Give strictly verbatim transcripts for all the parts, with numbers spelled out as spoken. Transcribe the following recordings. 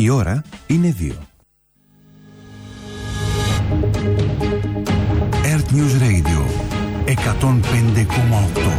Η ώρα είναι δύο. Earth News Radio εκατόν πέντε κόμμα οκτώ.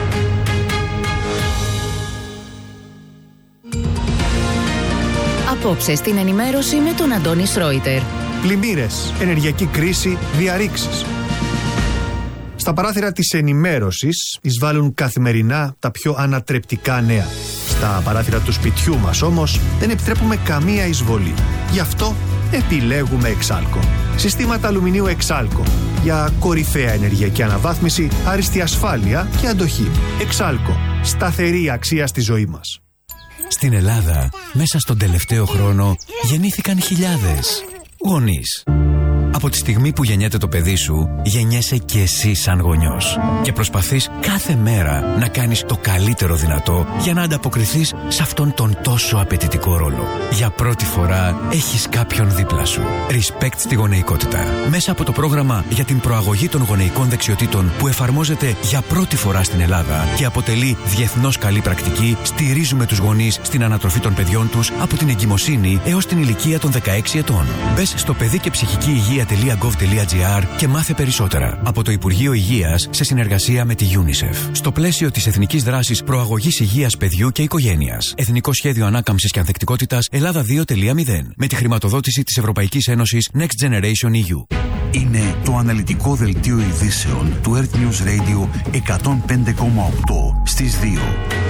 Απόψε στην ενημέρωση με τον Αντώνη Σρόιτερ. Πλημμύρες, ενεργειακή κρίση, διαρρήξεις. Στα παράθυρα της ενημέρωσης εισβάλλουν καθημερινά τα πιο ανατρεπτικά νέα. Στα παράθυρα του σπιτιού μας όμως δεν επιτρέπουμε καμία εισβολή. Γι' αυτό επιλέγουμε Εξάλκο. Συστήματα αλουμινίου Εξάλκο. Για κορυφαία ενεργειακή αναβάθμιση, άριστη ασφάλεια και αντοχή. Εξάλκο. Σταθερή αξία στη ζωή μας. Στην Ελλάδα, μέσα στον τελευταίο χρόνο, γεννήθηκαν χιλιάδες γονείς. Από τη στιγμή που γεννιέται το παιδί σου, γεννιέσαι και εσύ σαν γονιός. Και προσπαθείς κάθε μέρα να κάνεις το καλύτερο δυνατό για να ανταποκριθείς σε αυτόν τον τόσο απαιτητικό ρόλο. Για πρώτη φορά έχεις κάποιον δίπλα σου. Respect στη γονεϊκότητα. Μέσα από το πρόγραμμα για την προαγωγή των γονεϊκών δεξιοτήτων που εφαρμόζεται για πρώτη φορά στην Ελλάδα και αποτελεί διεθνώς καλή πρακτική, στηρίζουμε τους γονείς στην ανατροφή των παιδιών τους από την εγκυμοσύνη έως την ηλικία των δεκαέξι ετών. Μπες στο παιδί και ψυχική υγεία τελεία γκοβ τελεία τζι άρ και μάθε περισσότερα από το Υπουργείο Υγείας σε συνεργασία με τη UNICEF. Στο πλαίσιο της Εθνικής Δράσης Προαγωγής Υγείας Παιδιού και Οικογένειας. Εθνικό Σχέδιο Ανάκαμψης και Ανθεκτικότητας Ελλάδα δύο τελεία μηδέν. Με τη χρηματοδότηση της Ευρωπαϊκής Ένωσης Next Generation ι γιου. Είναι το αναλυτικό δελτίο ειδήσεων του Earth News Radio εκατόν πέντε κόμμα οκτώ στις δύο.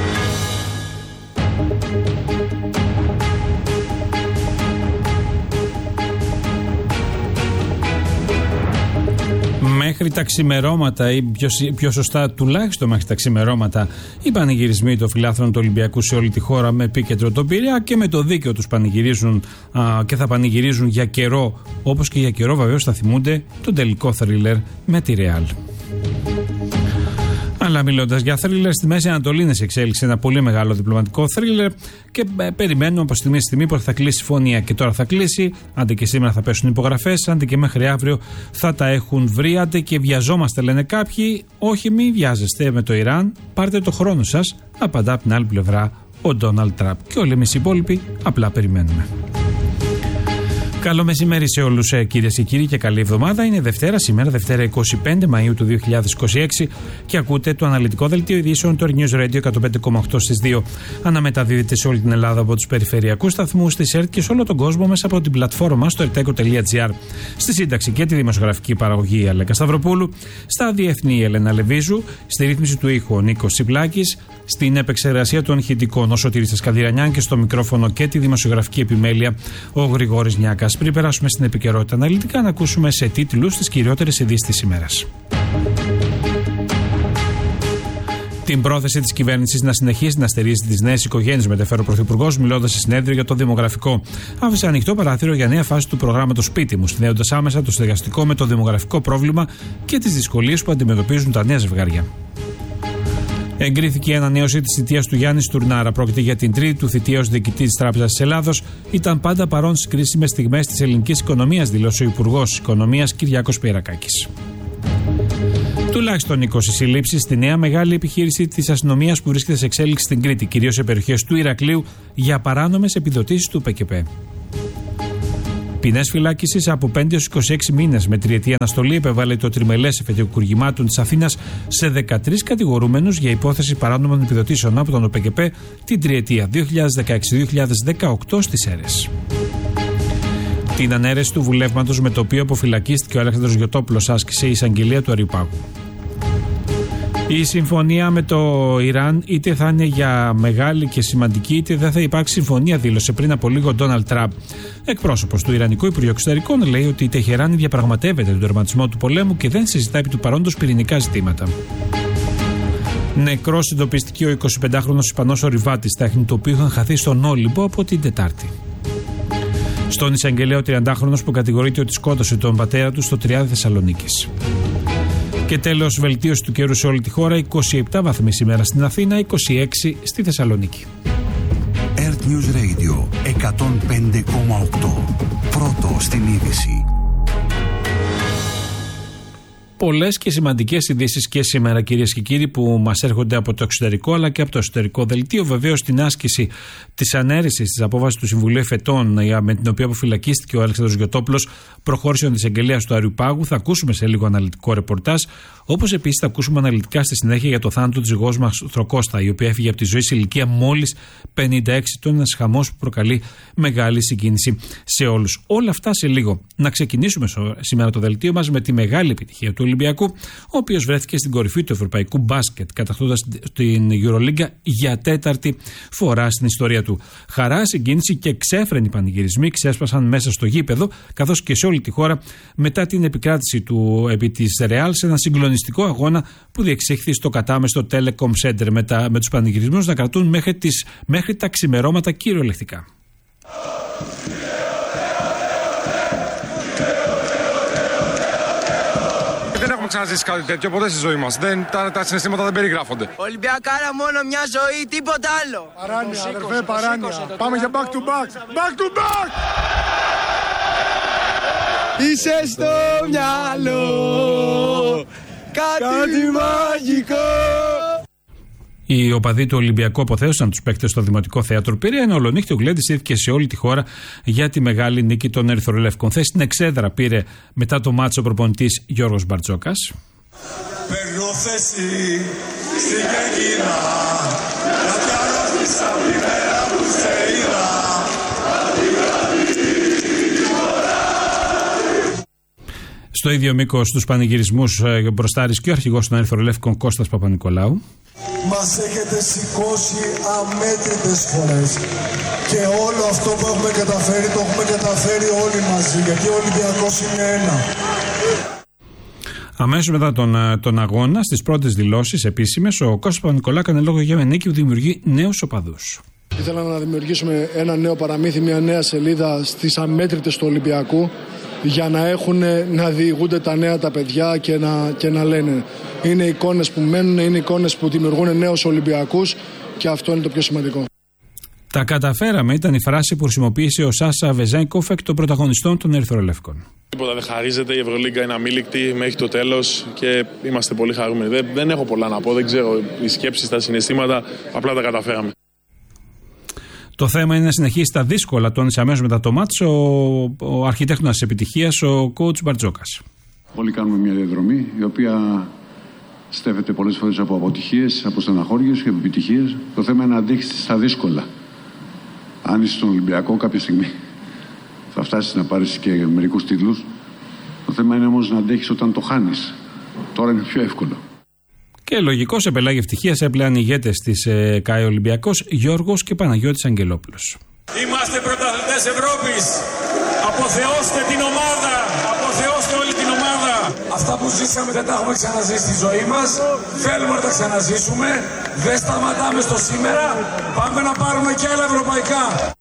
Μέχρι τα ξημερώματα, ή πιο, πιο σωστά τουλάχιστον μέχρι τα ξημερώματα, οι πανηγυρισμοί των φιλάθλων του Ολυμπιακού σε όλη τη χώρα με επίκεντρο τον Πειραιά και με το δίκαιο τους πανηγυρίζουν α, και θα πανηγυρίζουν για καιρό, όπως και για καιρό βεβαίως θα θυμούνται τον τελικό θρίλερ με τη Ρεάλ. Αλλά μιλώντας για θρίλερ, στη Μέση Ανατολή είναι σε εξέλιξη ένα πολύ μεγάλο διπλωματικό θρίλερ και ε, περιμένουμε από στιγμή στη στιγμή που θα κλείσει η συμφωνία. Και τώρα θα κλείσει, άντε και σήμερα θα πέσουν υπογραφές, άντε και μέχρι αύριο θα τα έχουν βρει, άντε και βιαζόμαστε λένε κάποιοι. Όχι, μη βιάζεστε με το Ιράν, πάρτε το χρόνο σας, απαντά από την άλλη πλευρά ο Ντόναλντ Τραμπ. Και όλοι εμείς οι υπόλοιποι απλά περιμένουμε. Καλό μεσημέρι σε όλους κυρίες και κύριοι και καλή εβδομάδα. Είναι Δευτέρα, σήμερα Δευτέρα εικοστή πέμπτη Μαΐου του δύο χιλιάδες είκοσι έξι και ακούτε το αναλυτικό δελτίο ειδήσεων του Earth News Radio εκατόν πέντε κόμμα οκτώ στις δύο. Αναμεταδίδεται σε όλη την Ελλάδα από τους περιφερειακούς σταθμούς της ΕΡΤ και σε όλο τον κόσμο μέσα από την πλατφόρμα μας στο ερτέκο τελεία τζι άρ. Στη σύνταξη και τη δημοσιογραφική παραγωγή η Αλέκα Σταυροπούλου, στα διεθνή η Ελένα Λεβίζου, στη ρύθμιση του ήχου ο Νίκος Τσιπλάκης, στην επεξεργασία των ηχητικών ο Σωτήρης Τασκαλδιρανιάν και στο μικρόφωνο και τη δημοσιογραφική επιμέλεια ο Γρηγόρης Νιάκας. Πριν περάσουμε στην επικαιρότητα αναλυτικά, να ακούσουμε σε τίτλους τις κυριότερες ειδήσεις της ημέρας. Την πρόθεση της κυβέρνησης να συνεχίσει να στηρίζει τις νέες οικογένειες, μεταφέρει ο Πρωθυπουργός, μιλώντας σε συνέδριο για το δημογραφικό. Άφησε ανοιχτό παράθυρο για νέα φάση του προγράμματος Σπίτι μου, συνδέοντας άμεσα το συνεργαστικό με το δημογραφικό πρόβλημα και τις δυσκολίες που αντιμετωπίζουν τα νέα ζευγάρια. Εγκρίθηκε η ανανέωση της θητείας του Γιάννη Στουρνάρα. Πρόκειται για την τρίτη του θητεία ως διοικητή της Τράπεζας της Ελλάδος. Ήταν πάντα παρόν στις κρίσιμες στιγμές της ελληνικής οικονομίας, δήλωσε ο Υπουργός Οικονομίας Κυριάκος Πιερακάκης. Τουλάχιστον είκοσι συλλήψεις στη νέα μεγάλη επιχείρηση της αστυνομίας που βρίσκεται σε εξέλιξη στην Κρήτη, κυρίως σε περιοχές του Ηρακλείου, για παράνομες επιδοτήσεις του ΠΚΠ. Ποινές φυλάκισης από πέντε έως είκοσι έξι μήνες με τριετή αναστολή επέβαλε το τριμελές εφετοκουργημάτων της Αθήνας σε δεκατρείς κατηγορούμενους για υπόθεση παράνομων επιδοτήσεων από τον ΟΠΚΠ την τριετία δύο χιλιάδες δεκαέξι δύο χιλιάδες δεκαοκτώ στις ΣΕΡΕΣ. Την ανέρεση του βουλεύματος με το οποίο αποφυλακίστηκε ο Αλέξανδρος Γιωτόπουλος άσκησε η εισαγγελία του Αριουπάγου. Η συμφωνία με το Ιράν είτε θα είναι για μεγάλη και σημαντική, είτε δεν θα υπάρξει συμφωνία, δήλωσε πριν από λίγο ο Ντόναλντ Τραμπ. Εκπρόσωπος του Ιρανικού Υπουργείου Εξωτερικών λέει ότι η Τεχεράνη διαπραγματεύεται τον τερματισμό του πολέμου και δεν συζητά επί του παρόντος πυρηνικά ζητήματα. Νεκρός εντοπίστηκε ο εικοσιπεντάχρονος Ισπανός ορειβάτης, τέχνη του οποίου είχαν χαθεί στον Όλυμπο από την Τετάρτη. Στον εισαγγελέα ο τριαντάχρονος που κατηγορείται ότι σκότωσε τον πατέρα του στο Τριάδι Θεσσαλονίκης. Και τέλος, βελτίωση του καιρού σε όλη τη χώρα, είκοσι επτά βαθμοί σήμερα στην Αθήνα, είκοσι έξι στη Θεσσαλονίκη. Earth News Radio εκατόν πέντε κόμμα οκτώ. Πρώτο στην είδηση. Πολλές και σημαντικές ειδήσεις και σήμερα, κυρίες και κύριοι, που μας έρχονται από το εξωτερικό αλλά και από το εσωτερικό δελτίο. Βεβαίως, την άσκηση της ανέρεσης της απόφασης του Συμβουλίου Εφετών, με την οποία αποφυλακίστηκε ο Αλέξανδρος Γιωτόπουλος, προχώρησε της εγγελίας του Αριουπάγου. Θα ακούσουμε σε λίγο αναλυτικό ρεπορτάζ. Όπως επίσης θα ακούσουμε αναλυτικά στη συνέχεια για το θάνατο της γιος μας Θροκώστα, η οποία έφυγε από τη ζωή σε ηλικία μόλις πενήντα έξι ετών. Ένας χαμός που προκαλεί μεγάλη συγκίνηση σε όλους. Όλα αυτά σε λίγο. Να ξεκινήσουμε σήμερα το δελτίο μας με τη μεγάλη επιτυχία του Ολυμπιακού, ο οποίος βρέθηκε στην κορυφή του ευρωπαϊκού μπάσκετ, κατακτώντας την Euroliga για τέταρτη φορά στην ιστορία του. Χαρά, συγκίνηση και ξέφρενοι πανηγυρισμοί ξέσπασαν μέσα στο γήπεδο, καθώς και σε όλη τη χώρα, μετά την επικράτηση του επί της Ρεάλ σε ένα συγκλονιστικό αγώνα που διεξήχθη στο κατάμεστο Telecom Center, με, τα, με τους πανηγυρισμούς να κρατούν μέχρι, τις, μέχρι τα ξημερώματα κυριολεκτικά. Δεν έχουμε ξαναζήσει κάτι τέτοιο ποτέ στη ζωή μας. Δεν, τα, τα συναισθήματα δεν περιγράφονται. Ολυμπιακάρα μόνο μια ζωή, τίποτα άλλο. Παράνοια, αδερφέ, παράνοια. Πάμε για back to back. Back to back! Είσαι στο μυαλό κάτι, κάτι μαγικό. Οι οπαδοί του Ολυμπιακού αποθέωσαν τους παίκτες στο Δημοτικό Θέατρο Πειραιά, ενώ ολονύχτη ο Γλέντης ήρθε σε όλη τη χώρα για τη μεγάλη νίκη των Ερυθρολεύκων. Θέση στην εξέδρα πήρε μετά το μάτσο ο προπονητής Γιώργος Μπαρτζόκας. Παίρνω θέση στην Κεκκίνα, γιατί αρρώστησα τη μέρα που σε είδα. Στο ίδιο μήκος τους πανηγυρισμούς μπροστάρης και ο αρχηγός των Ερυθρολεύκων Κώστας Παπα-Νικολάου. Μας έχετε σηκώσει αμέτρητες φορές και όλο αυτό που έχουμε καταφέρει το έχουμε καταφέρει όλοι μαζί, γιατί ο Ολυμπιακός είναι ένα. Αμέσως μετά τον, τον αγώνα, στις πρώτες δηλώσεις επίσημες, ο Κώστας Παπα-Νικολάου έκανε λόγο για μια νίκη που δημιουργεί νέους οπαδούς. Ήθελα να δημιουργήσουμε ένα νέο παραμύθι, μια νέα σελίδα στις αμέτρητες του Ολυμπιακού, για να έχουν, να διηγούνται τα νέα τα παιδιά και να, και να λένε. Είναι εικόνες που μένουν, είναι εικόνες που δημιουργούν νέους Ολυμπιακούς και αυτό είναι το πιο σημαντικό. Τα καταφέραμε ήταν η φράση που χρησιμοποίησε ο Σάσα Βεζένκοφ εκ των πρωταγωνιστών των Ερυθρολεύκων. Τίποτα δεν χαρίζεται, η Ευρωλίγκα είναι αμήλικτη μέχρι το τέλος και είμαστε πολύ χαρούμενοι. Δεν, δεν έχω πολλά να πω, δεν ξέρω, οι σκέψεις, τα συναισθήματα, απλά τα καταφέραμε. Το θέμα είναι να συνεχίσει τα δύσκολα, τόνισε αμέσως μετά το μάτς ο, ο αρχιτέκτονας της επιτυχίας, ο coach Μπαρτζόκας. Όλοι κάνουμε μια διαδρομή η οποία στέφεται πολλές φορές από αποτυχίες, από στεναχώριες και από επιτυχίες. Το θέμα είναι να αντέξεις στα δύσκολα. Αν είσαι στον Ολυμπιακό, κάποια στιγμή θα φτάσεις να πάρεις και μερικούς τίτλους. Το θέμα είναι όμως να αντέχεις όταν το χάνεις. Τώρα είναι πιο εύκολο. Και λογικός επελάγει ευτυχίας έπλεαν ηγέτες της ε, ΚΑΕ Ολυμπιακός, Γιώργος και Παναγιώτης Αγγελόπουλος. Είμαστε πρωταθλητές Ευρώπης. Αποθεώστε την ομάδα. Αποθεώστε όλη την ομάδα. Αυτά που ζήσαμε δεν τα έχουμε ξαναζήσει στη ζωή μας. Θέλουμε να τα ξαναζήσουμε. Δεν σταματάμε στο σήμερα. Πάμε να πάρουμε και άλλα ευρωπαϊκά.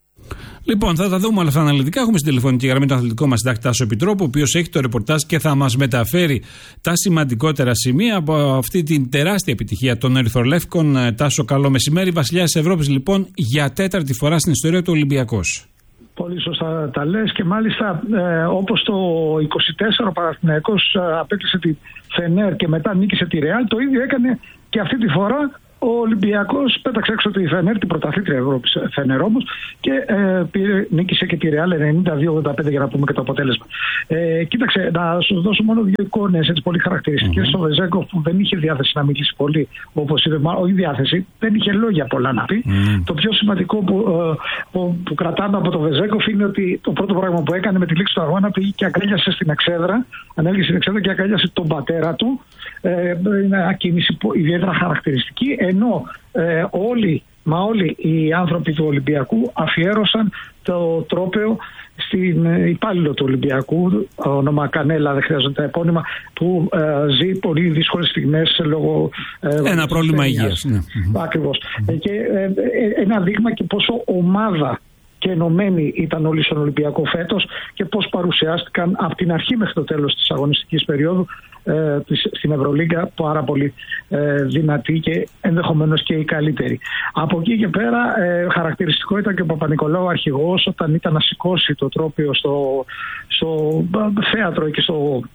Λοιπόν, θα τα δούμε όλα αυτά αναλυτικά. Έχουμε στην τηλεφωνική γραμμή τον αθλητικό μας συντάκτη Τάσο Επιτρόπου, ο οποίος έχει το ρεπορτάζ και θα μας μεταφέρει τα σημαντικότερα σημεία από αυτή την τεράστια επιτυχία των Ερυθρολεύκων. Τάσο, καλό μεσημέρι. Βασιλιάς της Ευρώπης, λοιπόν, για τέταρτη φορά στην ιστορία του Ολυμπιακός. Πολύ σωστά τα λες και μάλιστα ε, όπως το είκοσι τέσσερα ο Παναθηναϊκός ε, απέκλεισε τη Φενέρ και μετά νίκησε τη Ρεάλ, το ίδιο έκανε και αυτή τη φορά. Ο Ολυμπιακός πέταξε έξω τη Φενέρ, την πρωταθλήτρια Ευρώπης Φενέρ όμως, και ε, πήρε, νίκησε και τη Ρεάλ ενενήντα δύο ογδόντα πέντε για να πούμε και το αποτέλεσμα. Ε, κοίταξε, να σου δώσω μόνο δύο εικόνες έτσι, πολύ χαρακτηριστικές. Mm-hmm. Ο Βεζέγκοφ που δεν είχε διάθεση να μιλήσει πολύ, όπως είπε, όχι διάθεση, δεν είχε λόγια πολλά να πει. Mm-hmm. Το πιο σημαντικό που, ε, που, που κρατάμε από το Βεζέγκοφ είναι ότι το πρώτο πράγμα που έκανε με τη λήξη του αγώνα πήγε και αγκάλιασε στην εξέδρα, ανέλγησε στην εξέδρα και αγκάλιασε τον πατέρα του. Ε, είναι μια κίνηση ιδιαίτερα χαρακτηριστική, ενώ ε, όλοι, μα όλοι οι άνθρωποι του Ολυμπιακού αφιέρωσαν το τρόπαιο στην υπάλληλο του Ολυμπιακού, όνομα Κανέλα, δεν χρειάζονται τα επώνυμα, που ε, ζει πολύ δύσκολες στιγμές λόγω ε, ένα πρόβλημα υγείας. Ναι. Ακριβώς. Mm-hmm. Και ε, ένα δείγμα και πόσο ομάδα και ενωμένοι ήταν όλοι στον Ολυμπιακό φέτος και πώς παρουσιάστηκαν από την αρχή μέχρι το τέλος της αγωνιστικής περίοδου ε, στην Ευρωλίγκα πάρα πολύ ε, δυνατή και ενδεχομένως και η καλύτερη. Από εκεί και πέρα ε, χαρακτηριστικό ήταν και ο Παπα-Νικολάου αρχηγός όταν ήταν να σηκώσει το τρόπαιο στο, στο θέατρο και στο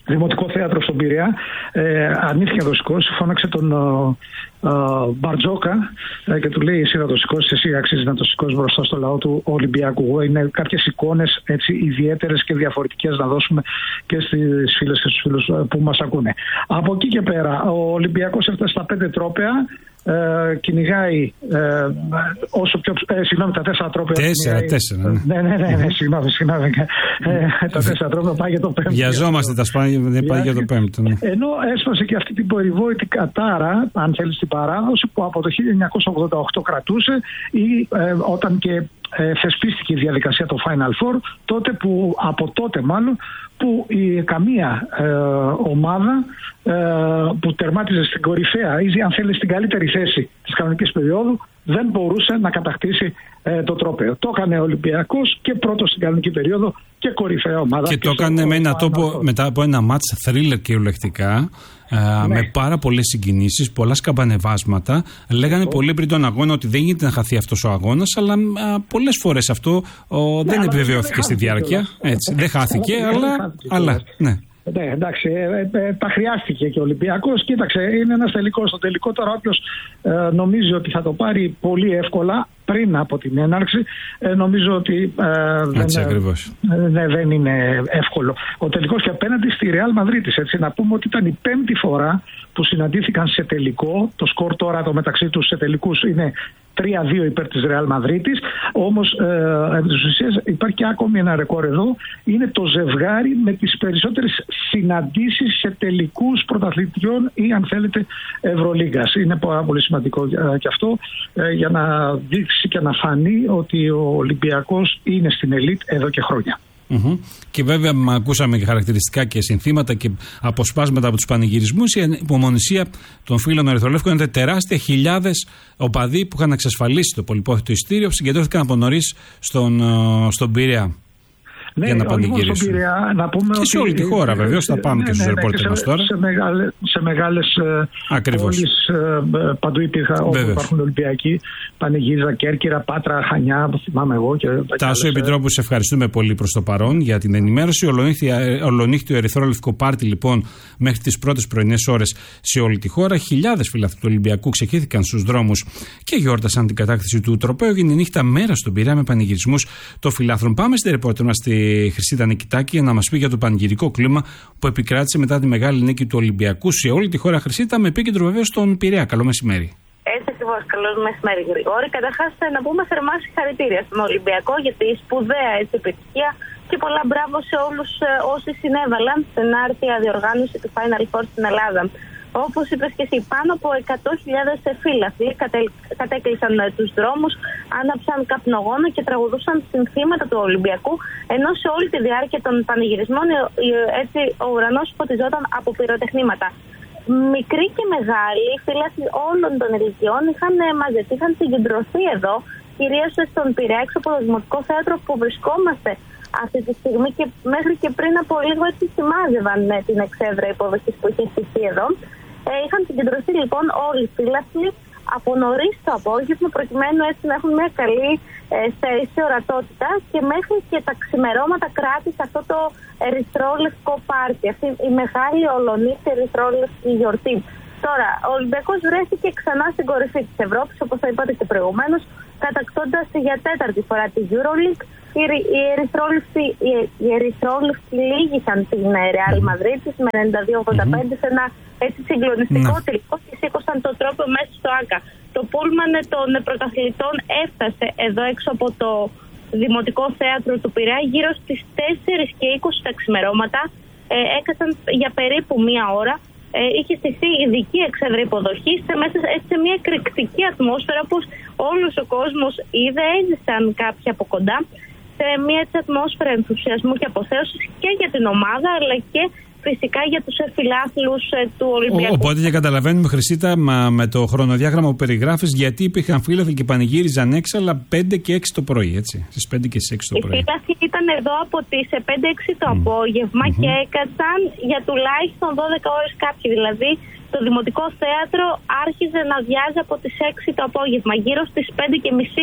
Δημοτικό Θέατρο στον Πειραιά, ε, αρνήθηκε να το σηκώσει, φώναξε τον ε, ε, Μπαρτζόκα ε, και του λέει: εσύ θα το σηκώσεις, εσύ αξίζει να το σηκώσεις μπροστά στο λαό του Ολυμπιακού. Είναι κάποιες εικόνες ιδιαίτερες και διαφορετικές να δώσουμε και στις φίλες και στους φίλους που μας ακούνε. Από εκεί και πέρα, ο Ολυμπιακός έφτασε στα πέντε τρόπαια. Ε, κυνηγάει ε, όσο πιο. Ε, συγγνώμη, τα τέσσερα τρόπαια. Τέσσερα, κυνηγάει, τέσσερα. Ναι, ναι, ναι, ναι, ναι συγγνώμη, συγγνώμη. Ε, τα τέσσερα τρόπαια πάει για το πέμπτο. Βιαζόμαστε τα σπάνια, δεν πάει για το πέμπτο. Ναι. Ενώ έσπασε και αυτή την περιβόητη κατάρα, αν θέλει, στην παράδοση που από το χίλια εννιακόσια ογδόντα οκτώ κρατούσε ή ε, όταν και ε, θεσπίστηκε η διαδικασία το Final Four, τότε που, από τότε μάλλον, που η, καμία ε, ομάδα ε, που τερμάτιζε στην κορυφαία ή αν θέλει στην καλύτερη θέση της κανονικής περίοδου δεν μπορούσε να κατακτήσει ε, το τρόπαιο. Το έκανε ο Ολυμπιακός και πρώτος στην κανονική περίοδο και κορυφαία ομάδα. Και, και το έκανε με ένα τόπο μετά από ένα μάτς θρίλερ κυριολεκτικά. Uh, ναι. Με πάρα πολλές συγκινήσεις, πολλά σκαμπανεβάσματα. Λέγανε ναι. πολύ πριν τον αγώνα ότι δεν γίνεται να χαθεί αυτός ο αγώνας, αλλά uh, πολλές φορές αυτό uh, ναι, δεν επιβεβαιώθηκε δεν στη διάρκεια. Έτσι, δεν χάθηκε, δεν αλλά. Χάθηκε, αλλά ναι. Ναι, εντάξει, ε, ε, τα χρειάστηκε και ο Ολυμπιακός. Κοίταξε, είναι ένας τελικός. Στο τελικό τώρα όποιος ε, νομίζει ότι θα το πάρει πολύ εύκολα πριν από την έναρξη, ε, νομίζω ότι ε, δεν, ε, δεν είναι εύκολο. Ο τελικός και απέναντι στη Ρεάλ Μαδρίτης. Έτσι, να πούμε ότι ήταν η πέμπτη φορά που συναντήθηκαν σε τελικό. Το σκορ τώρα το μεταξύ τους σε τελικούς είναι τρία δύο υπέρ της Ρεάλ Μαδρίτης. Όμως ε, επί της ουσίας υπάρχει και ακόμη ένα ρεκόρ εδώ. Είναι το ζευγάρι με τις περισσότερες συναντήσεις σε τελικούς πρωταθλητριών ή αν θέλετε Ευρωλίγκας. Είναι πάρα πολύ σημαντικό ε, και αυτό ε, για να δείξει και να φανεί ότι ο Ολυμπιακός είναι στην ελίτ εδώ και χρόνια. Mm-hmm. Και βέβαια ακούσαμε και χαρακτηριστικά και συνθήματα και αποσπάσματα από τους πανηγυρισμούς. Η υπομονησία των φίλων Ερυθρολεύκων είναι τεράστια. Χιλιάδες οπαδοί που είχαν εξασφαλίσει το πολυπόθητο ειστήριο συγκεντρώθηκαν από νωρίς στον, στον Πειραιά. Ναι, για να πανηγυρίσουν. Πειραιά, να πούμε και ότι, σε όλη τη χώρα, βεβαίως, θα πάμε ναι, και στους ναι, ρεπόρτερ μας τώρα. Σε, μεγάλε, σε μεγάλες πόλεις παντού υπήρχαν, όπου υπάρχουν Ολυμπιακοί, πανηγύριζα Κέρκυρα, Πάτρα, Χανιά, που θυμάμαι εγώ. Και Τάσο Επιτρόπου, σε ευχαριστούμε πολύ προς το παρόν για την ενημέρωση. Ολονύχτιο ερυθρόλευκο πάρτι, λοιπόν, μέχρι τις πρώτες πρωινές ώρες σε όλη τη χώρα. Χιλιάδες φίλαθλοι του Ολυμπιακού ξεχύθηκαν στους δρόμους και γιόρτασαν την κατάκτηση του τροπαίου. Έγινε νύχτα μέρα στον Πειραιά με πανηγυρισμούς των φιλάθλων. Πάμε στη ρεπόρτερ μας στη Χρυσίτα Νικητάκη για να μας πει για το πανηγυρικό κλίμα που επικράτησε μετά τη μεγάλη νίκη του Ολυμπιακού σε όλη τη χώρα. Χρυσίτα, με επίκεντρο βεβαίως στον Πειραιά. Καλό μεσημέρι. Έτσι ακριβώς. Καλό μεσημέρι, Γρηγόρη. Καταρχάς, να πούμε θερμά συγχαρητήρια στον Ολυμπιακό για τη σπουδαία έτσι επιτυχία και πολλά μπράβο σε όλους όσοι συνέβαλαν στην άρτια διοργάνωση του Final Four στην Ελλάδα. Όπως είπες και εσύ, πάνω από εκατό χιλιάδες φίλαθλοι κατέκλυσαν τους δρόμους, άναψαν καπνογόνο και τραγουδούσαν συνθήματα του Ολυμπιακού, ενώ σε όλη τη διάρκεια των πανηγυρισμών έτσι, ο ουρανός φωτιζόταν από πυροτεχνήματα. Μικροί και μεγάλοι φίλαθλοι όλων των ηλικιών είχαν μαζευτεί, είχαν συγκεντρωθεί εδώ, κυρίως στον Πειραιά, έξω από το Δημοτικό Θέατρο που βρισκόμαστε αυτή τη στιγμή και μέχρι και πριν από λίγο έτσι σημάζευαν ναι, την εξέδρα υποδοχής που είχε στηθεί εδώ. Ε, είχαν συγκεντρωθεί λοιπόν όλοι οι φίλαθλοι από νωρίς το απόγευμα προκειμένου έτσι να έχουν μια καλή ε, θέση ορατότητα και μέχρι και τα ξημερώματα κράτησε αυτό το ερυθρόλευκο πάρτι, αυτή η μεγάλη ολονύχτη ερυθρόλευκη γιορτή. Τώρα, ο Ολυμπιακός βρέθηκε ξανά στην κορυφή της Ευρώπης, όπως θα είπατε και προηγουμένως, κατακτώντας για τέταρτη φορά τη EuroLeague. Οι ερυθρόλευκοι, οι ερυθρόλευκοι λύγησαν την Real Madrid με ενενήντα δύο ογδόντα πέντε mm-hmm. σε ένα έτσι συγκλονιστικό mm-hmm. τελικό και σήκωσαν το τρόπο μέσα στο Άκα. Το πούλμαν των πρωταθλητών έφτασε εδώ έξω από το Δημοτικό Θέατρο του Πειραιά γύρω στις τέσσερις και είκοσι τα ξημερώματα. Ε, έκασαν για περίπου μία ώρα. Ε, είχε στηθεί ειδική εξέδρα υποδοχής σε, μέσα, έτσι, σε μια εκρηκτική ατμόσφαιρα όπως όλος ο κόσμος είδε, έζησαν κάποιοι από κοντά σε μια έτσι, ατμόσφαιρα ενθουσιασμού και αποθέωσης και για την ομάδα αλλά και φυσικά για τους φιλάθλους ε, του Ολυμπιακού. Οπότε και καταλαβαίνουμε, Χρυσίτα, μα, με το χρονοδιάγραμμα που περιγράφεις, γιατί υπήρχαν φίλαθλοι και πανηγύριζαν έξω, αλλά πέντε και έξι το πρωί, έτσι. Στις πέντε και στις έξι το πρωί. Οι φίλαθλοι ήταν εδώ από τις πέντε έξι το mm. απόγευμα mm-hmm. και έκατσαν για τουλάχιστον δώδεκα ώρες κάποιοι. Δηλαδή, το Δημοτικό Θέατρο άρχιζε να βιάζει από τις έξι το απόγευμα. Γύρω στις πέντε και μισή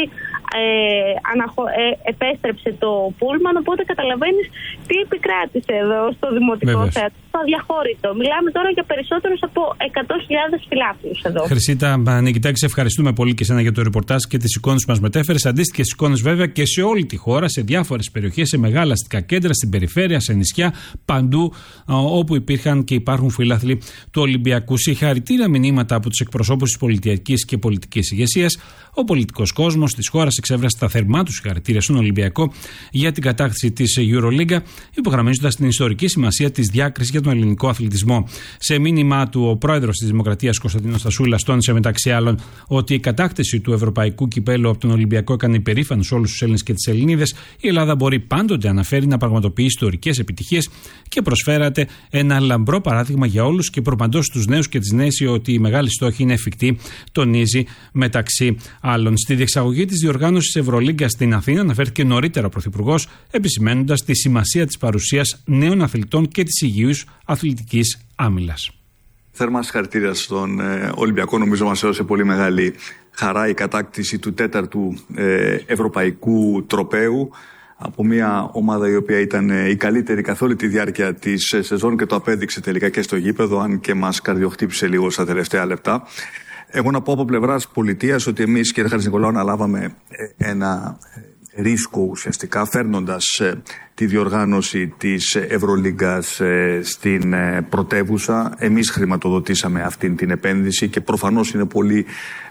ε, αναχω, ε, επέστρεψε το πούλμαν, οπότε καταλαβαίνεις τι επικράτησε εδώ στο Δημοτικό Θέατρο, στο αδιαχώρητο. Μιλάμε τώρα για περισσότερους από εκατό χιλιάδες φιλάθλους εδώ. Χρυσίτα Νικητάκη, σε ευχαριστούμε πολύ και εσένα για το ρεπορτάζ και τις εικόνες που μας μετέφερες. Αντίστοιχες εικόνες βέβαια και σε όλη τη χώρα, σε διάφορες περιοχές, σε μεγάλα αστικά κέντρα, στην περιφέρεια, σε νησιά, παντού όπου υπήρχαν και υπάρχουν φιλάθλοι του Ολυμπιακού. Συγχαρητήρια μηνύματα από τους εκπροσώπους της πολιτικής και πολιτικής ηγεσίας. Ο πολιτικός κόσμος της χώρας εξέφρασε τα θερμά του συγχαρητήρια στον Ολυμπιακό για την κατάκτηση της EuroLeague, υπογραμμίζοντας την ιστορική σημασία της διάκρισης για τον ελληνικό αθλητισμό. Σε μήνυμά του, ο πρόεδρος της Δημοκρατίας Κωνσταντίνος Στασούλας τόνισε μεταξύ άλλων ότι η κατάκτηση του ευρωπαϊκού κυπέλου από τον Ολυμπιακό έκανε υπερήφανους όλους τους Έλληνες και τις Ελληνίδες. Η Ελλάδα μπορεί πάντοτε, αναφέρει, να πραγματοποιεί ιστορικές επιτυχίες και προσφέρατε ένα λαμπρό παράδειγμα για όλους και προπαντός στους νέους και τις νέες ότι η μεγάλη στόχη είναι εφικτή, τονίζει μεταξύ άλλων. Στη διεξαγωγή της διοργάνωσης Ευρωλίγκα στην Αθήνα αναφέρθηκε νωρίτερα ο Πρωθυπουργός, επισημαίνοντας τη σημασία της παρουσίας νέων αθλητών και της υγιούς αθλητικής άμυλας. Θερμά συγχαρητήρια στον ε, Ολυμπιακό. Νομίζω μας έδωσε πολύ μεγάλη χαρά η κατάκτηση του τέταρτου ε, ευρωπαϊκού τροπαίου από μια ομάδα η οποία ήταν ε, η καλύτερη καθ' όλη τη διάρκεια της ε, σεζόν και το απέδειξε τελικά και στο γήπεδο, αν και μας καρδιοχτύπησε λίγο στα τελευταία λεπτά. Εγώ να πω από πλευράς πολιτείας ότι εμείς, κύριε Χατζηνικολάου, αναλάβαμε ένα ρίσκο ουσιαστικά φέρνοντας τη διοργάνωση της Ευρωλίγκας στην πρωτεύουσα. Εμείς χρηματοδοτήσαμε αυτή την επένδυση και προφανώς είναι πολύ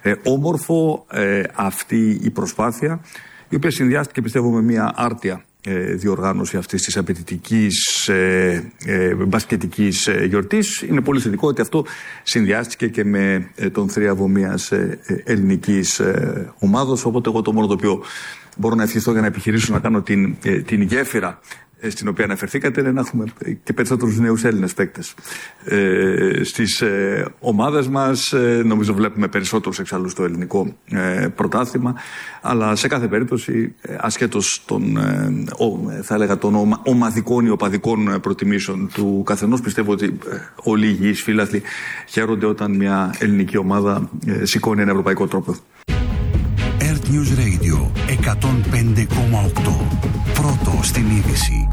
όμορφο αυτή η προσπάθεια, η οποία συνδυάστηκε, πιστεύω, με μια άρτια διοργάνωση αυτής της απαιτητικής ε, ε, μπασκετικής ε, γιορτής. Είναι πολύ θετικό ότι αυτό συνδυάστηκε και με ε, τον θρίαβο μιας ε, ε, ελληνικής ε, ομάδος, οπότε εγώ το μόνο το οποίο μπορώ να ευχηθώ για να επιχειρήσω να κάνω την, ε, την γέφυρα ε, στην οποία αναφερθήκατε είναι να έχουμε και περισσότερους νέους Έλληνες παίκτες ε, στις ε, ομάδες μας. Ε, νομίζω βλέπουμε περισσότερους εξάλλου στο ελληνικό ε, πρωτάθλημα, αλλά σε κάθε περίπτωση ε, ασχέτως των, ε, ο, θα έλεγα, των ομα, ομαδικών ή οπαδικών προτιμήσεων του καθενός, πιστεύω ότι ε, όλοι οι υγιείς φίλαθλοι χαίρονται όταν μια ελληνική ομάδα ε, σηκώνει ένα ευρωπαϊκό τρόπο. Earth News Radio εκατόν πέντε κόμμα οκτώ. Πρώτο στην είδηση.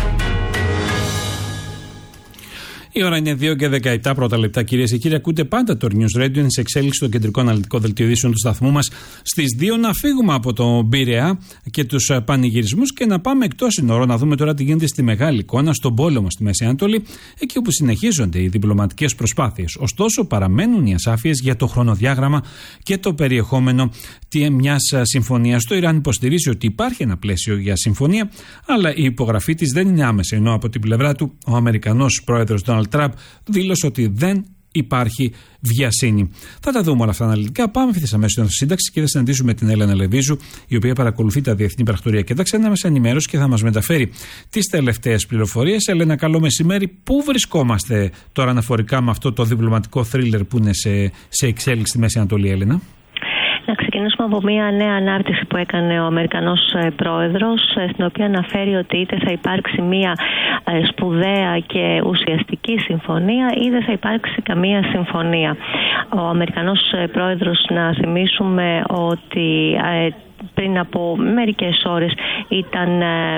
Η ώρα είναι δύο και δεκαεπτά πρώτα λεπτά, κυρίες και κύριοι. Ακούτε πάντα το News Radio, είναι σε εξέλιξη το κεντρικό αναλυτικό δελτίο ειδήσεων του σταθμού μας. Στις δύο να φύγουμε από τον Πειραιά και τους πανηγυρισμούς και να πάμε εκτός σύνορων, να δούμε τώρα τι γίνεται στη μεγάλη εικόνα, στον πόλεμο στη Μέση Ανατολή, εκεί όπου συνεχίζονται οι διπλωματικές προσπάθειες. Ωστόσο, παραμένουν οι ασάφειες για το χρονοδιάγραμμα και το περιεχόμενο μιας συμφωνίας. Το Ιράν υποστηρίζει ότι υπάρχει ένα πλαίσιο για συμφωνία, αλλά η υπογραφή της δεν είναι άμεση, ενώ από την πλευρά του ο Αμερικανός πρόεδρος Ντόναλντ Τραμπ δήλωσε ότι δεν υπάρχει βιασύνη. Θα τα δούμε όλα αυτά αναλυτικά. Πάμε ευθύς αμέσως στην σύνταξη και θα συναντήσουμε την Έλενα Λεβίζου, η οποία παρακολουθεί τα διεθνή πρακτορία και τα ξένα μέσα ενημέρωση και θα μας μεταφέρει τις τελευταίες πληροφορίες. Έλενα, καλό μεσημέρι. Πού βρισκόμαστε τώρα αναφορικά με αυτό το διπλωματικό θρίλερ που είναι σε, σε εξέλιξη στη Μέση Ανατολή, Έλενα? Να ξεκινήσουμε από μια νέα ανάρτηση που έκανε ο Αμερικανός πρόεδρος, στην οποία αναφέρει ότι είτε θα υπάρξει μια σπουδαία και ουσιαστική συμφωνία ή δεν θα υπάρξει καμία συμφωνία. Ο Αμερικανός πρόεδρος, να θυμίσουμε ότι πριν από μερικές ώρες ήταν ε,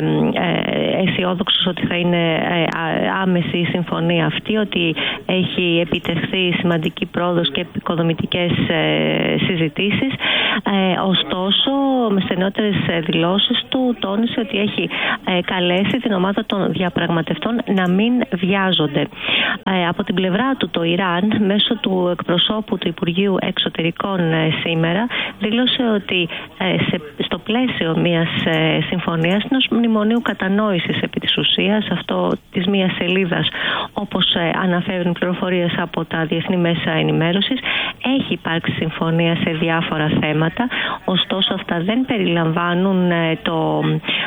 ε, αισιόδοξος ότι θα είναι ε, άμεση η συμφωνία αυτή, ότι έχει επιτευχθεί σημαντική πρόοδος και επικοδομητικές ε, συζητήσεις. Ε, ωστόσο, με στενότερες δηλώσεις του τόνισε ότι έχει ε, καλέσει την ομάδα των διαπραγματευτών να μην βιάζονται. Ε, από την πλευρά του, το Ιράν, μέσω του εκπροσώπου του Υπουργείου Εξωτερικών ε, σήμερα, δήλωσε ότι ε, σε στο πλαίσιο μιας ε, συμφωνίας, ενός μνημονίου κατανόησης επί της ουσίας, αυτό της μιας σελίδας, όπως ε, αναφέρουν πληροφορίες από τα διεθνή μέσα ενημέρωσης, έχει υπάρξει συμφωνία σε διάφορα θέματα, ωστόσο αυτά δεν περιλαμβάνουν ε, το,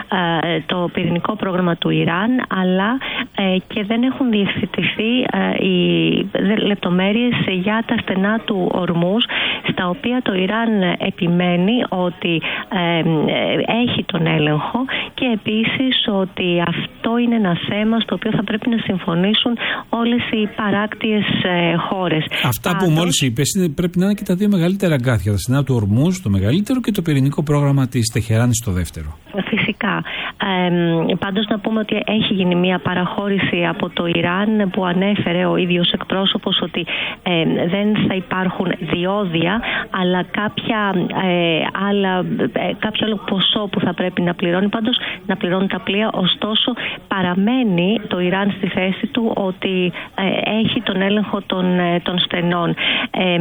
ε, το πυρηνικό πρόγραμμα του Ιράν, αλλά ε, και δεν έχουν διευθετηθεί ε, οι λεπτομέρειες για τα στενά του Ορμούζ, στα οποία το Ιράν επιμένει ότι ε, έχει τον έλεγχο, και επίσης ότι αυτό αυτό είναι ένα θέμα στο οποίο θα πρέπει να συμφωνήσουν όλες οι παράκτιες ε, χώρες. Αυτά Πάντως, που μόλις είπες πρέπει να είναι και τα δύο μεγαλύτερα αγκάθια. Τα στενά του Ορμούζ, το μεγαλύτερο, και το πυρηνικό πρόγραμμα της Τεχεράνης, το δεύτερο. Φυσικά. Ε, πάντως να πούμε ότι έχει γίνει μια παραχώρηση από το Ιράν που ανέφερε ο ίδιος εκπρόσωπος ότι ε, δεν θα υπάρχουν διόδια, αλλά κάποια, ε, άλλα, ε, κάποιο άλλο ποσό που θα πρέπει να πληρώνει. Πάντως να πληρώνουν τα πλοία, ωστόσο παραμένει το Ιράν στη θέση του ότι ε, έχει τον έλεγχο των, ε, των στενών. Ε,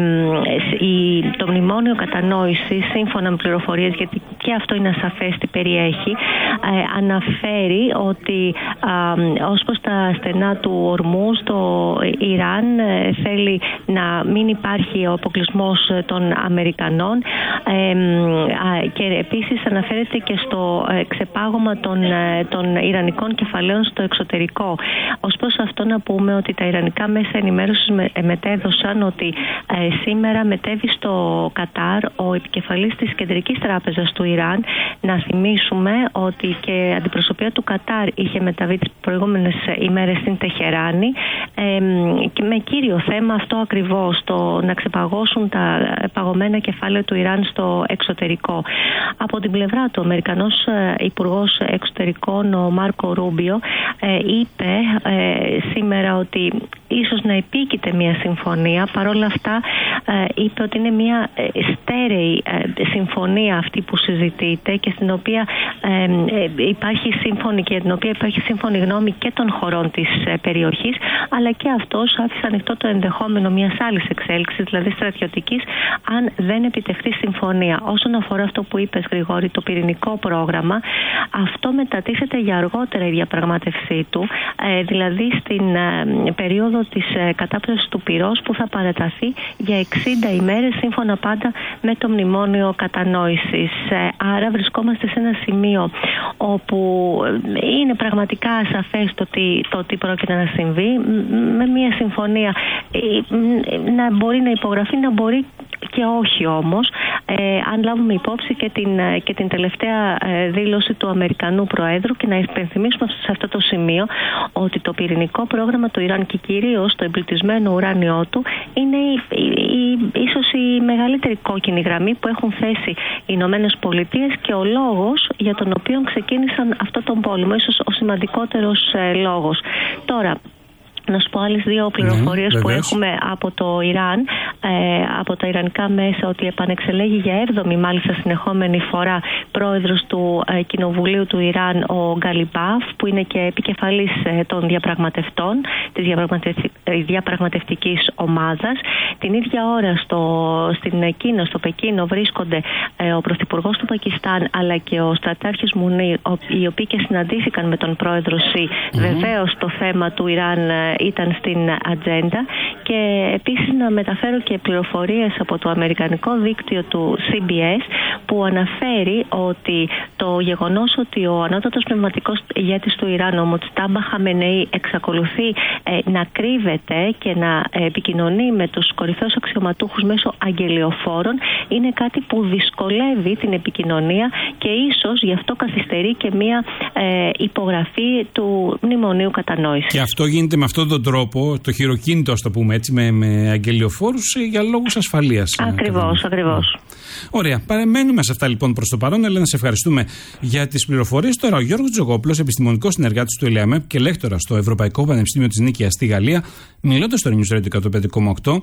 η, το μνημόνιο κατανόησης, σύμφωνα με πληροφορίες, γιατί και αυτό είναι ασαφές τι περιέχει, ε, αναφέρει ότι ε, ως προς τα στενά του Ορμούζ, το Ιράν ε, θέλει να μην υπάρχει ο αποκλεισμός των Αμερικανών, ε, ε, και επίσης αναφέρεται και στο ε, ξεπάγωμα των, ε, των Ιρανικών κεφαλαίων στο εξωτερικό. Ως προς αυτό να πούμε ότι τα Ιρανικά μέσα ενημέρωσης με, ε, μετέδωσαν ότι ε, σήμερα μετέβη στο Κατάρ ο επικεφαλής της Κεντρικής Τράπεζας του Ιράν. Να θυμίσουμε ότι και αντιπροσωπεία του Κατάρ είχε μεταβεί τις προηγούμενες ημέρες στην Τεχεράνη, ε, και με κύριο θέμα αυτό ακριβώς, το να ξεπαγώσουν τα παγωμένα κεφάλαια του Ιράν στο εξωτερικό. Από την πλευρά του, ο Αμερικανός Υπουργός Εξωτερικών, ο Μάρκο Ρούμπιο, ε, είπε ε, σήμερα ότι ίσως να επίκειται μια συμφωνία. Παρ' όλα αυτά ε, είπε ότι είναι μια στέρεη ε, συμφωνία αυτή που συζητείται και στην οποία ε, ε, υπάρχει σύμφωνη και για την οποία υπάρχει σύμφωνη γνώμη και των χωρών της ε, περιοχής, αλλά και αυτός άφησε ανοιχτό το ενδεχόμενο μιας άλλης εξέλιξης, δηλαδή στρατιωτικής, αν δεν επιτευχθεί συμφωνία. Όσον αφορά αυτό που είπες, Γρηγόρη, το πυρηνικό πρόγραμμα, αυτό μετατίθεται για αργότερα η διαπραγμάτευσή του, ε, δηλαδή στην ε, περίοδο της ε, κατάπτωσης του πυρός, που θα παραταθεί για εξήντα ημέρες, σύμφωνα πάντα με το μνημόνιο κατανόησης. Ε, άρα βρισκόμαστε σε ένα σημείο όπου είναι πραγματικά ασαφές το τι, το τι πρόκειται να συμβεί, με μια συμφωνία να μπορεί να υπογραφεί, να μπορεί και όχι όμως, ε, αν λάβουμε υπόψη και την, και την τελευταία ε, δήλωση του Αμερικανού Προέδρου. Και να υπενθυμίσουμε σε αυτό το σημείο ότι το πυρηνικό πρόγραμμα του Ιράν και κυρίως το εμπλουτισμένο ουράνιό του είναι η, η, η, ίσως η μεγαλύτερη κόκκινη γραμμή που έχουν θέσει οι Ηνωμένες Πολιτείες και ο λόγος για τον οποίο ξεκίνησαν αυτό τον πόλεμο, ίσως ο σημαντικότερος ε, λόγος. Τώρα, να σου πω άλλες δύο πληροφορίες ναι, που έχουμε από το Ιράν, ε, από τα ιρανικά μέσα, ότι επανεξελέγει για έβδομη μάλιστα συνεχόμενη φορά πρόεδρος του ε, Κοινοβουλίου του Ιράν, ο Γκαλιμπάφ, που είναι και επικεφαλής ε, των διαπραγματευτών της διαπραγματευτη, ε, διαπραγματευτικής ομάδας. Την ίδια ώρα στο, στην Κίνα, στο Πεκίνο, βρίσκονται ε, ο Πρωθυπουργός του Πακιστάν αλλά και ο στρατάρχης Μουνίρ, οι οποίοι και συναντήθηκαν με τον πρόεδρο Σι. Mm-hmm. Βεβαίως το θέμα του Ιράν ε, ήταν στην ατζέντα. Και επίσης να μεταφέρω και πληροφορίες από το αμερικανικό δίκτυο του σι μπι ες, που αναφέρει ότι το γεγονός ότι ο ανώτατος πνευματικός ηγέτης του Ιράν, ο Μοτζτάμπα Χαμενεή, εξακολουθεί ε, να κρύβεται και να ε, επικοινωνεί με τους κορυφαίους αξιωματούχους μέσω αγγελιοφόρων, είναι κάτι που δυσκολεύει την επικοινωνία και ίσως γι' αυτό καθυστερεί και μια ε, υπογραφή του μνημονίου κατανόησης. Και αυτό γίνεται με αυτόν τον τρόπο, το χειροκίνητο, ας το πούμε έτσι, με, με αγγελιοφόρους, για λόγους ασφαλείας. Ακριβώς, ακριβώς. Ωραία. Παραμένουμε σε αυτά λοιπόν προς το παρόν. Ελένα, σε ευχαριστούμε για τις πληροφορίες. Τώρα ο Γιώργος Τζογόπουλος, επιστημονικός συνεργάτης του ΕΛΕΑΜΕΠ και λέκτορας στο Ευρωπαϊκό Πανεπιστήμιο της Νίκαιας στη Γαλλία, μιλώντας στο News Radio εκατόν πέντε κόμμα οκτώ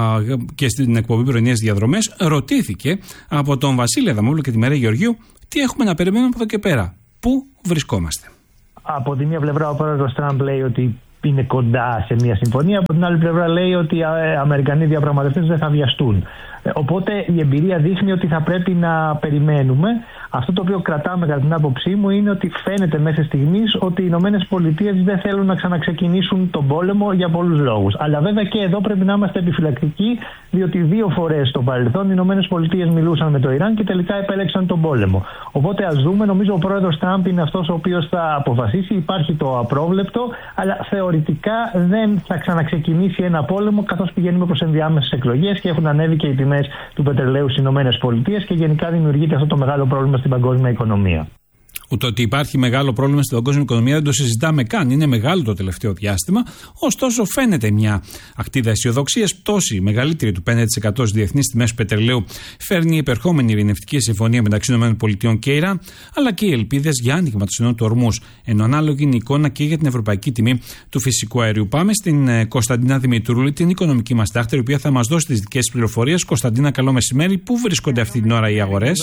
και στην εκπομπή Πρωινές Διαδρομές, ρωτήθηκε από τον Βασίλη Αδαμόπουλο και τη Μαρία Γεωργίου τι έχουμε να περιμένουμε από εδώ και πέρα. Πού βρισκόμαστε. Από τη μία πλευρά ο πρόεδρος Τραμπ λέει ότι είναι κοντά σε μια συμφωνία, από την άλλη πλευρά λέει ότι οι Αμερικανοί διαπραγματευτές δεν θα βιαστούν. Οπότε η εμπειρία δείχνει ότι θα πρέπει να περιμένουμε. Αυτό το οποίο κρατάμε κατά την άποψή μου είναι ότι φαίνεται μέχρι στιγμής ότι οι Ηνωμένες Πολιτείες δεν θέλουν να ξαναξεκινήσουν τον πόλεμο για πολλούς λόγους. Αλλά βέβαια και εδώ πρέπει να είμαστε επιφυλακτικοί, διότι δύο φορές στο παρελθόν οι Ηνωμένες Πολιτείες μιλούσαν με το Ιράν και τελικά επέλεξαν τον πόλεμο. Οπότε ας δούμε, νομίζω ο πρόεδρος Τραμπ είναι αυτός ο οποίος θα αποφασίσει. Υπάρχει το απρόβλεπτο, αλλά θεωρητικά δεν θα ξαναξεκινήσει ένα πόλεμο, καθώς πηγαίνουμε προς ενδιάμεσες εκλογές και έχουν ανέβει και οι τιμές του πετρελαίου στις Ηνωμένες Πολιτείες και γενικά δημιουργείται αυτό το μεγάλο πρόβλημα στην παγκόσμια οικονομία. Ούτε ότι υπάρχει μεγάλο πρόβλημα στην παγκόσμια οικονομία δεν το συζητάμε καν. Είναι μεγάλο το τελευταίο διάστημα. Ωστόσο, φαίνεται μια ακτίδα αισιοδοξίας. Πτώση μεγαλύτερη του πέντε τοις εκατό στις διεθνείς τιμές πετρελαίου φέρνει η επερχόμενη ειρηνευτική συμφωνία μεταξύ ΗΠΑ και Ιράν, αλλά και οι ελπίδες για άνοιγμα του στενού του Ορμούζ. Ενώ ανάλογη είναι η εικόνα και για την ευρωπαϊκή τιμή του φυσικού αερίου. Πάμε στην Κωνσταντίνα Δημητρούλη, την οικονομική μας τάχτερη, η οποία θα μας δώσει τις δικές πληροφορίες. Κωνσταντίνα, καλό μεσημέρι. Πού βρίσκονται αυτή την ώρα οι αγορές?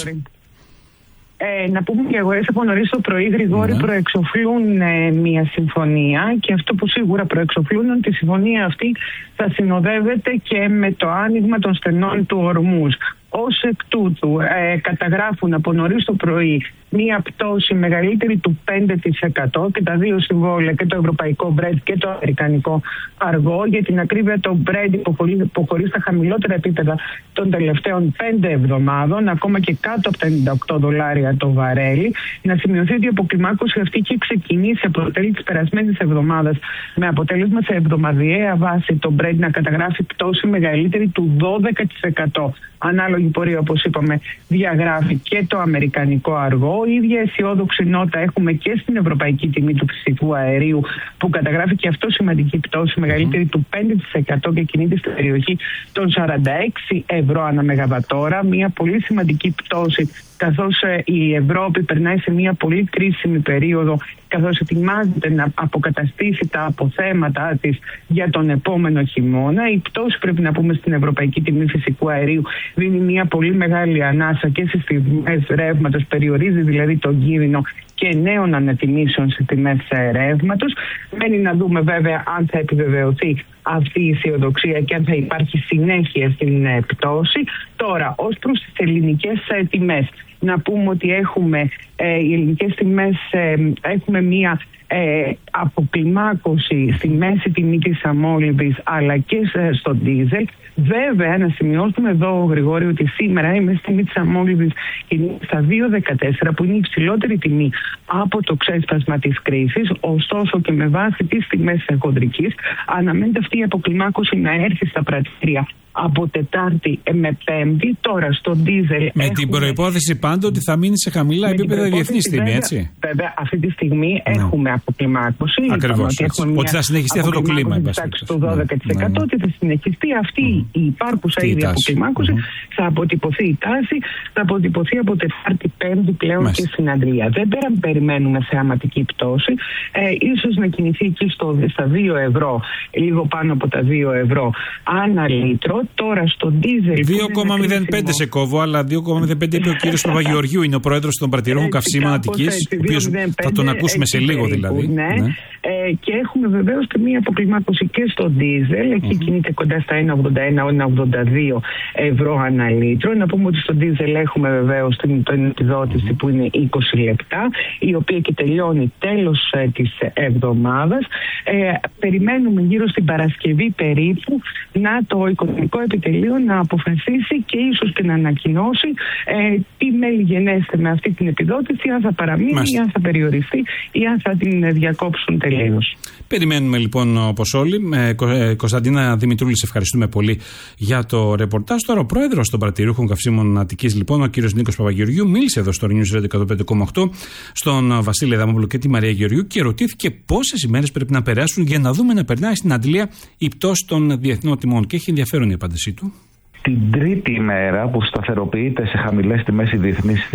Ε, να πούμε και οι αγορές από νωρίς το πρωί γρηγόρη ναι. προεξοφλούν ε, μια συμφωνία, και αυτό που σίγουρα προεξοφλούν είναι ότι η συμφωνία αυτή θα συνοδεύεται και με το άνοιγμα των στενών του Ορμούζ. Ως εκ τούτου ε, καταγράφουν από νωρίς το πρωί μία πτώση μεγαλύτερη του πέντε τοις εκατό και τα δύο συμβόλαια, και το ευρωπαϊκό Brent και το αμερικανικό αργό. Για την ακρίβεια, το Brent υποχωρεί στα χαμηλότερα επίπεδα των τελευταίων πέντε εβδομάδων, ακόμα και κάτω από τα ενενήντα οκτώ δολάρια το βαρέλι. Να σημειωθεί ότι η αποκλιμάκωση αυτή είχε ξεκινήσει από το τέλη της περασμένης εβδομάδας, με αποτέλεσμα σε εβδομαδιαία βάση το Brent να καταγράφει πτώση μεγαλύτερη του δώδεκα τοις εκατό. Ανάλογη πορεία, όπως είπαμε, διαγράφει και το αμερικανικό αργό. Η ίδια αισιόδοξη νότα έχουμε και στην ευρωπαϊκή τιμή του φυσικού αερίου, που καταγράφει και αυτό σημαντική πτώση μεγαλύτερη mm. του πέντε τοις εκατό και κινείται στην περιοχή των σαράντα έξι ευρώ ανά μεγαβατόρα. Μια πολύ σημαντική πτώση, καθώς η Ευρώπη περνάει σε μια πολύ κρίσιμη περίοδο, καθώς ετοιμάζεται να αποκαταστήσει τα αποθέματα της για τον επόμενο χειμώνα. Η πτώση, πρέπει να πούμε, στην ευρωπαϊκή τιμή φυσικού αερίου δίνει μια πολύ μεγάλη ανάσα και στις τιμές ρεύματος, περιορίζει δηλαδή τον κίνδυνο και νέων ανατιμήσεων στις τιμές ρεύματος. Μένει να δούμε βέβαια αν θα επιβεβαιωθεί αυτή η αισιοδοξία και αν θα υπάρχει συνέχεια στην πτώση. Τώρα, ως προς τις ελληνικές τιμές, να πούμε ότι έχουμε ε, οι ελληνικές τιμές, ε, έχουμε μία ε, αποκλιμάκωση στη μέση τιμή της αμόλυβης, αλλά και στο ντίζελ. Βέβαια, να σημειώσουμε εδώ, Γρηγόρη, ότι σήμερα η μέση τιμή της αμόλυβης είναι στα δύο δεκατέσσερα, που είναι η υψηλότερη τιμή από το ξέσπασμα της κρίσης. Ωστόσο, και με βάση τις τιμές χοντρικής, αναμένεται αυτή η αποκλιμάκωση να έρθει στα πρατήρια από Τετάρτη με Πέμπτη. Τώρα στο ντίζελ. Με έχουμε... την προϋπόθεση πάντα ότι θα μείνει σε χαμηλά επίπεδα διεθνή τιμή, έτσι. Βέβαια, αυτή τη στιγμή ναι. έχουμε αποκλιμάκωση. Ακριβώς. Ότι, ότι θα συνεχιστεί αυτό το κλίμα. Εντάξει, το δώδεκα τοις εκατό, ναι, ναι. ότι θα συνεχιστεί αυτή mm. η υπάρχουσα ήδη αποκλιμάκωση. Mm. Θα αποτυπωθεί η τάση, θα αποτυπωθεί από Τετάρτη Πέμπτη πλέον Μάλιστα. και στην Αντρία. Δεν πέρα περιμένουμε θεαματική πτώση. Ε, ίσως να κινηθεί εκεί στο, στα δύο ευρώ, λίγο πάνω από τα δύο ευρώ ανά λίτρο. Τώρα στο ντίζελ. δύο κόμμα μηδέν πέντε σε κόβω, αλλά δύο κόμμα μηδέν πέντε είπε ο κύριος Παπαγεωργίου, είναι ο πρόεδρος των πρατηρών καυσίμων Αττικής, ο οποίος θα τον ακούσουμε σε λίγο δηλαδή. Ναι. Ναι. Ε, και έχουμε βεβαίως και μία αποκλιμάκωση και στο ντίζελ. Εκεί mm-hmm. κινείται κοντά στα ένα ογδόντα ένα με ένα ογδόντα δύο ευρώ ανά λίτρο. Να πούμε ότι στο ντίζελ έχουμε βεβαίως την, την επιδότηση mm-hmm. που είναι είκοσι λεπτά, η οποία και τελειώνει τέλος ε, της εβδομάδας. Ε, περιμένουμε γύρω στην Παρασκευή περίπου να το οικονομικό επιτελείο να αποφασίσει και ίσως και να ανακοινώσει ε, τι μέλη γενέστε με αυτή την επιδότηση, αν θα παραμείνει Μάλιστα. ή αν θα περιοριστεί ή αν θα την διακόψουν τελείως. Περιμένουμε λοιπόν, όπως όλοι. Ε, Κωνσταντίνα Δημητρούλη, σε ευχαριστούμε πολύ για το ρεπορτάζ. Τώρα ο πρόεδρος των πρατηριούχων καυσίμων Αττικής, λοιπόν, ο κύριος Νίκος Παπαγεωργίου, μίλησε εδώ στο News Radio εκατόν πέντε κόμμα οκτώ στον Βασίλη Αδαμόπουλο και τη Μαρία Γεωργιού και ρωτήθηκε πόσες ημέρες πρέπει να περάσουν για να δούμε να περνάει στην Αντλία η πτώση των διεθνών τιμών. Και έχει ενδιαφέρον η απάντησή του. Την τρίτη ημέρα που σταθεροποιείται σε χαμηλές τιμές η διεθνής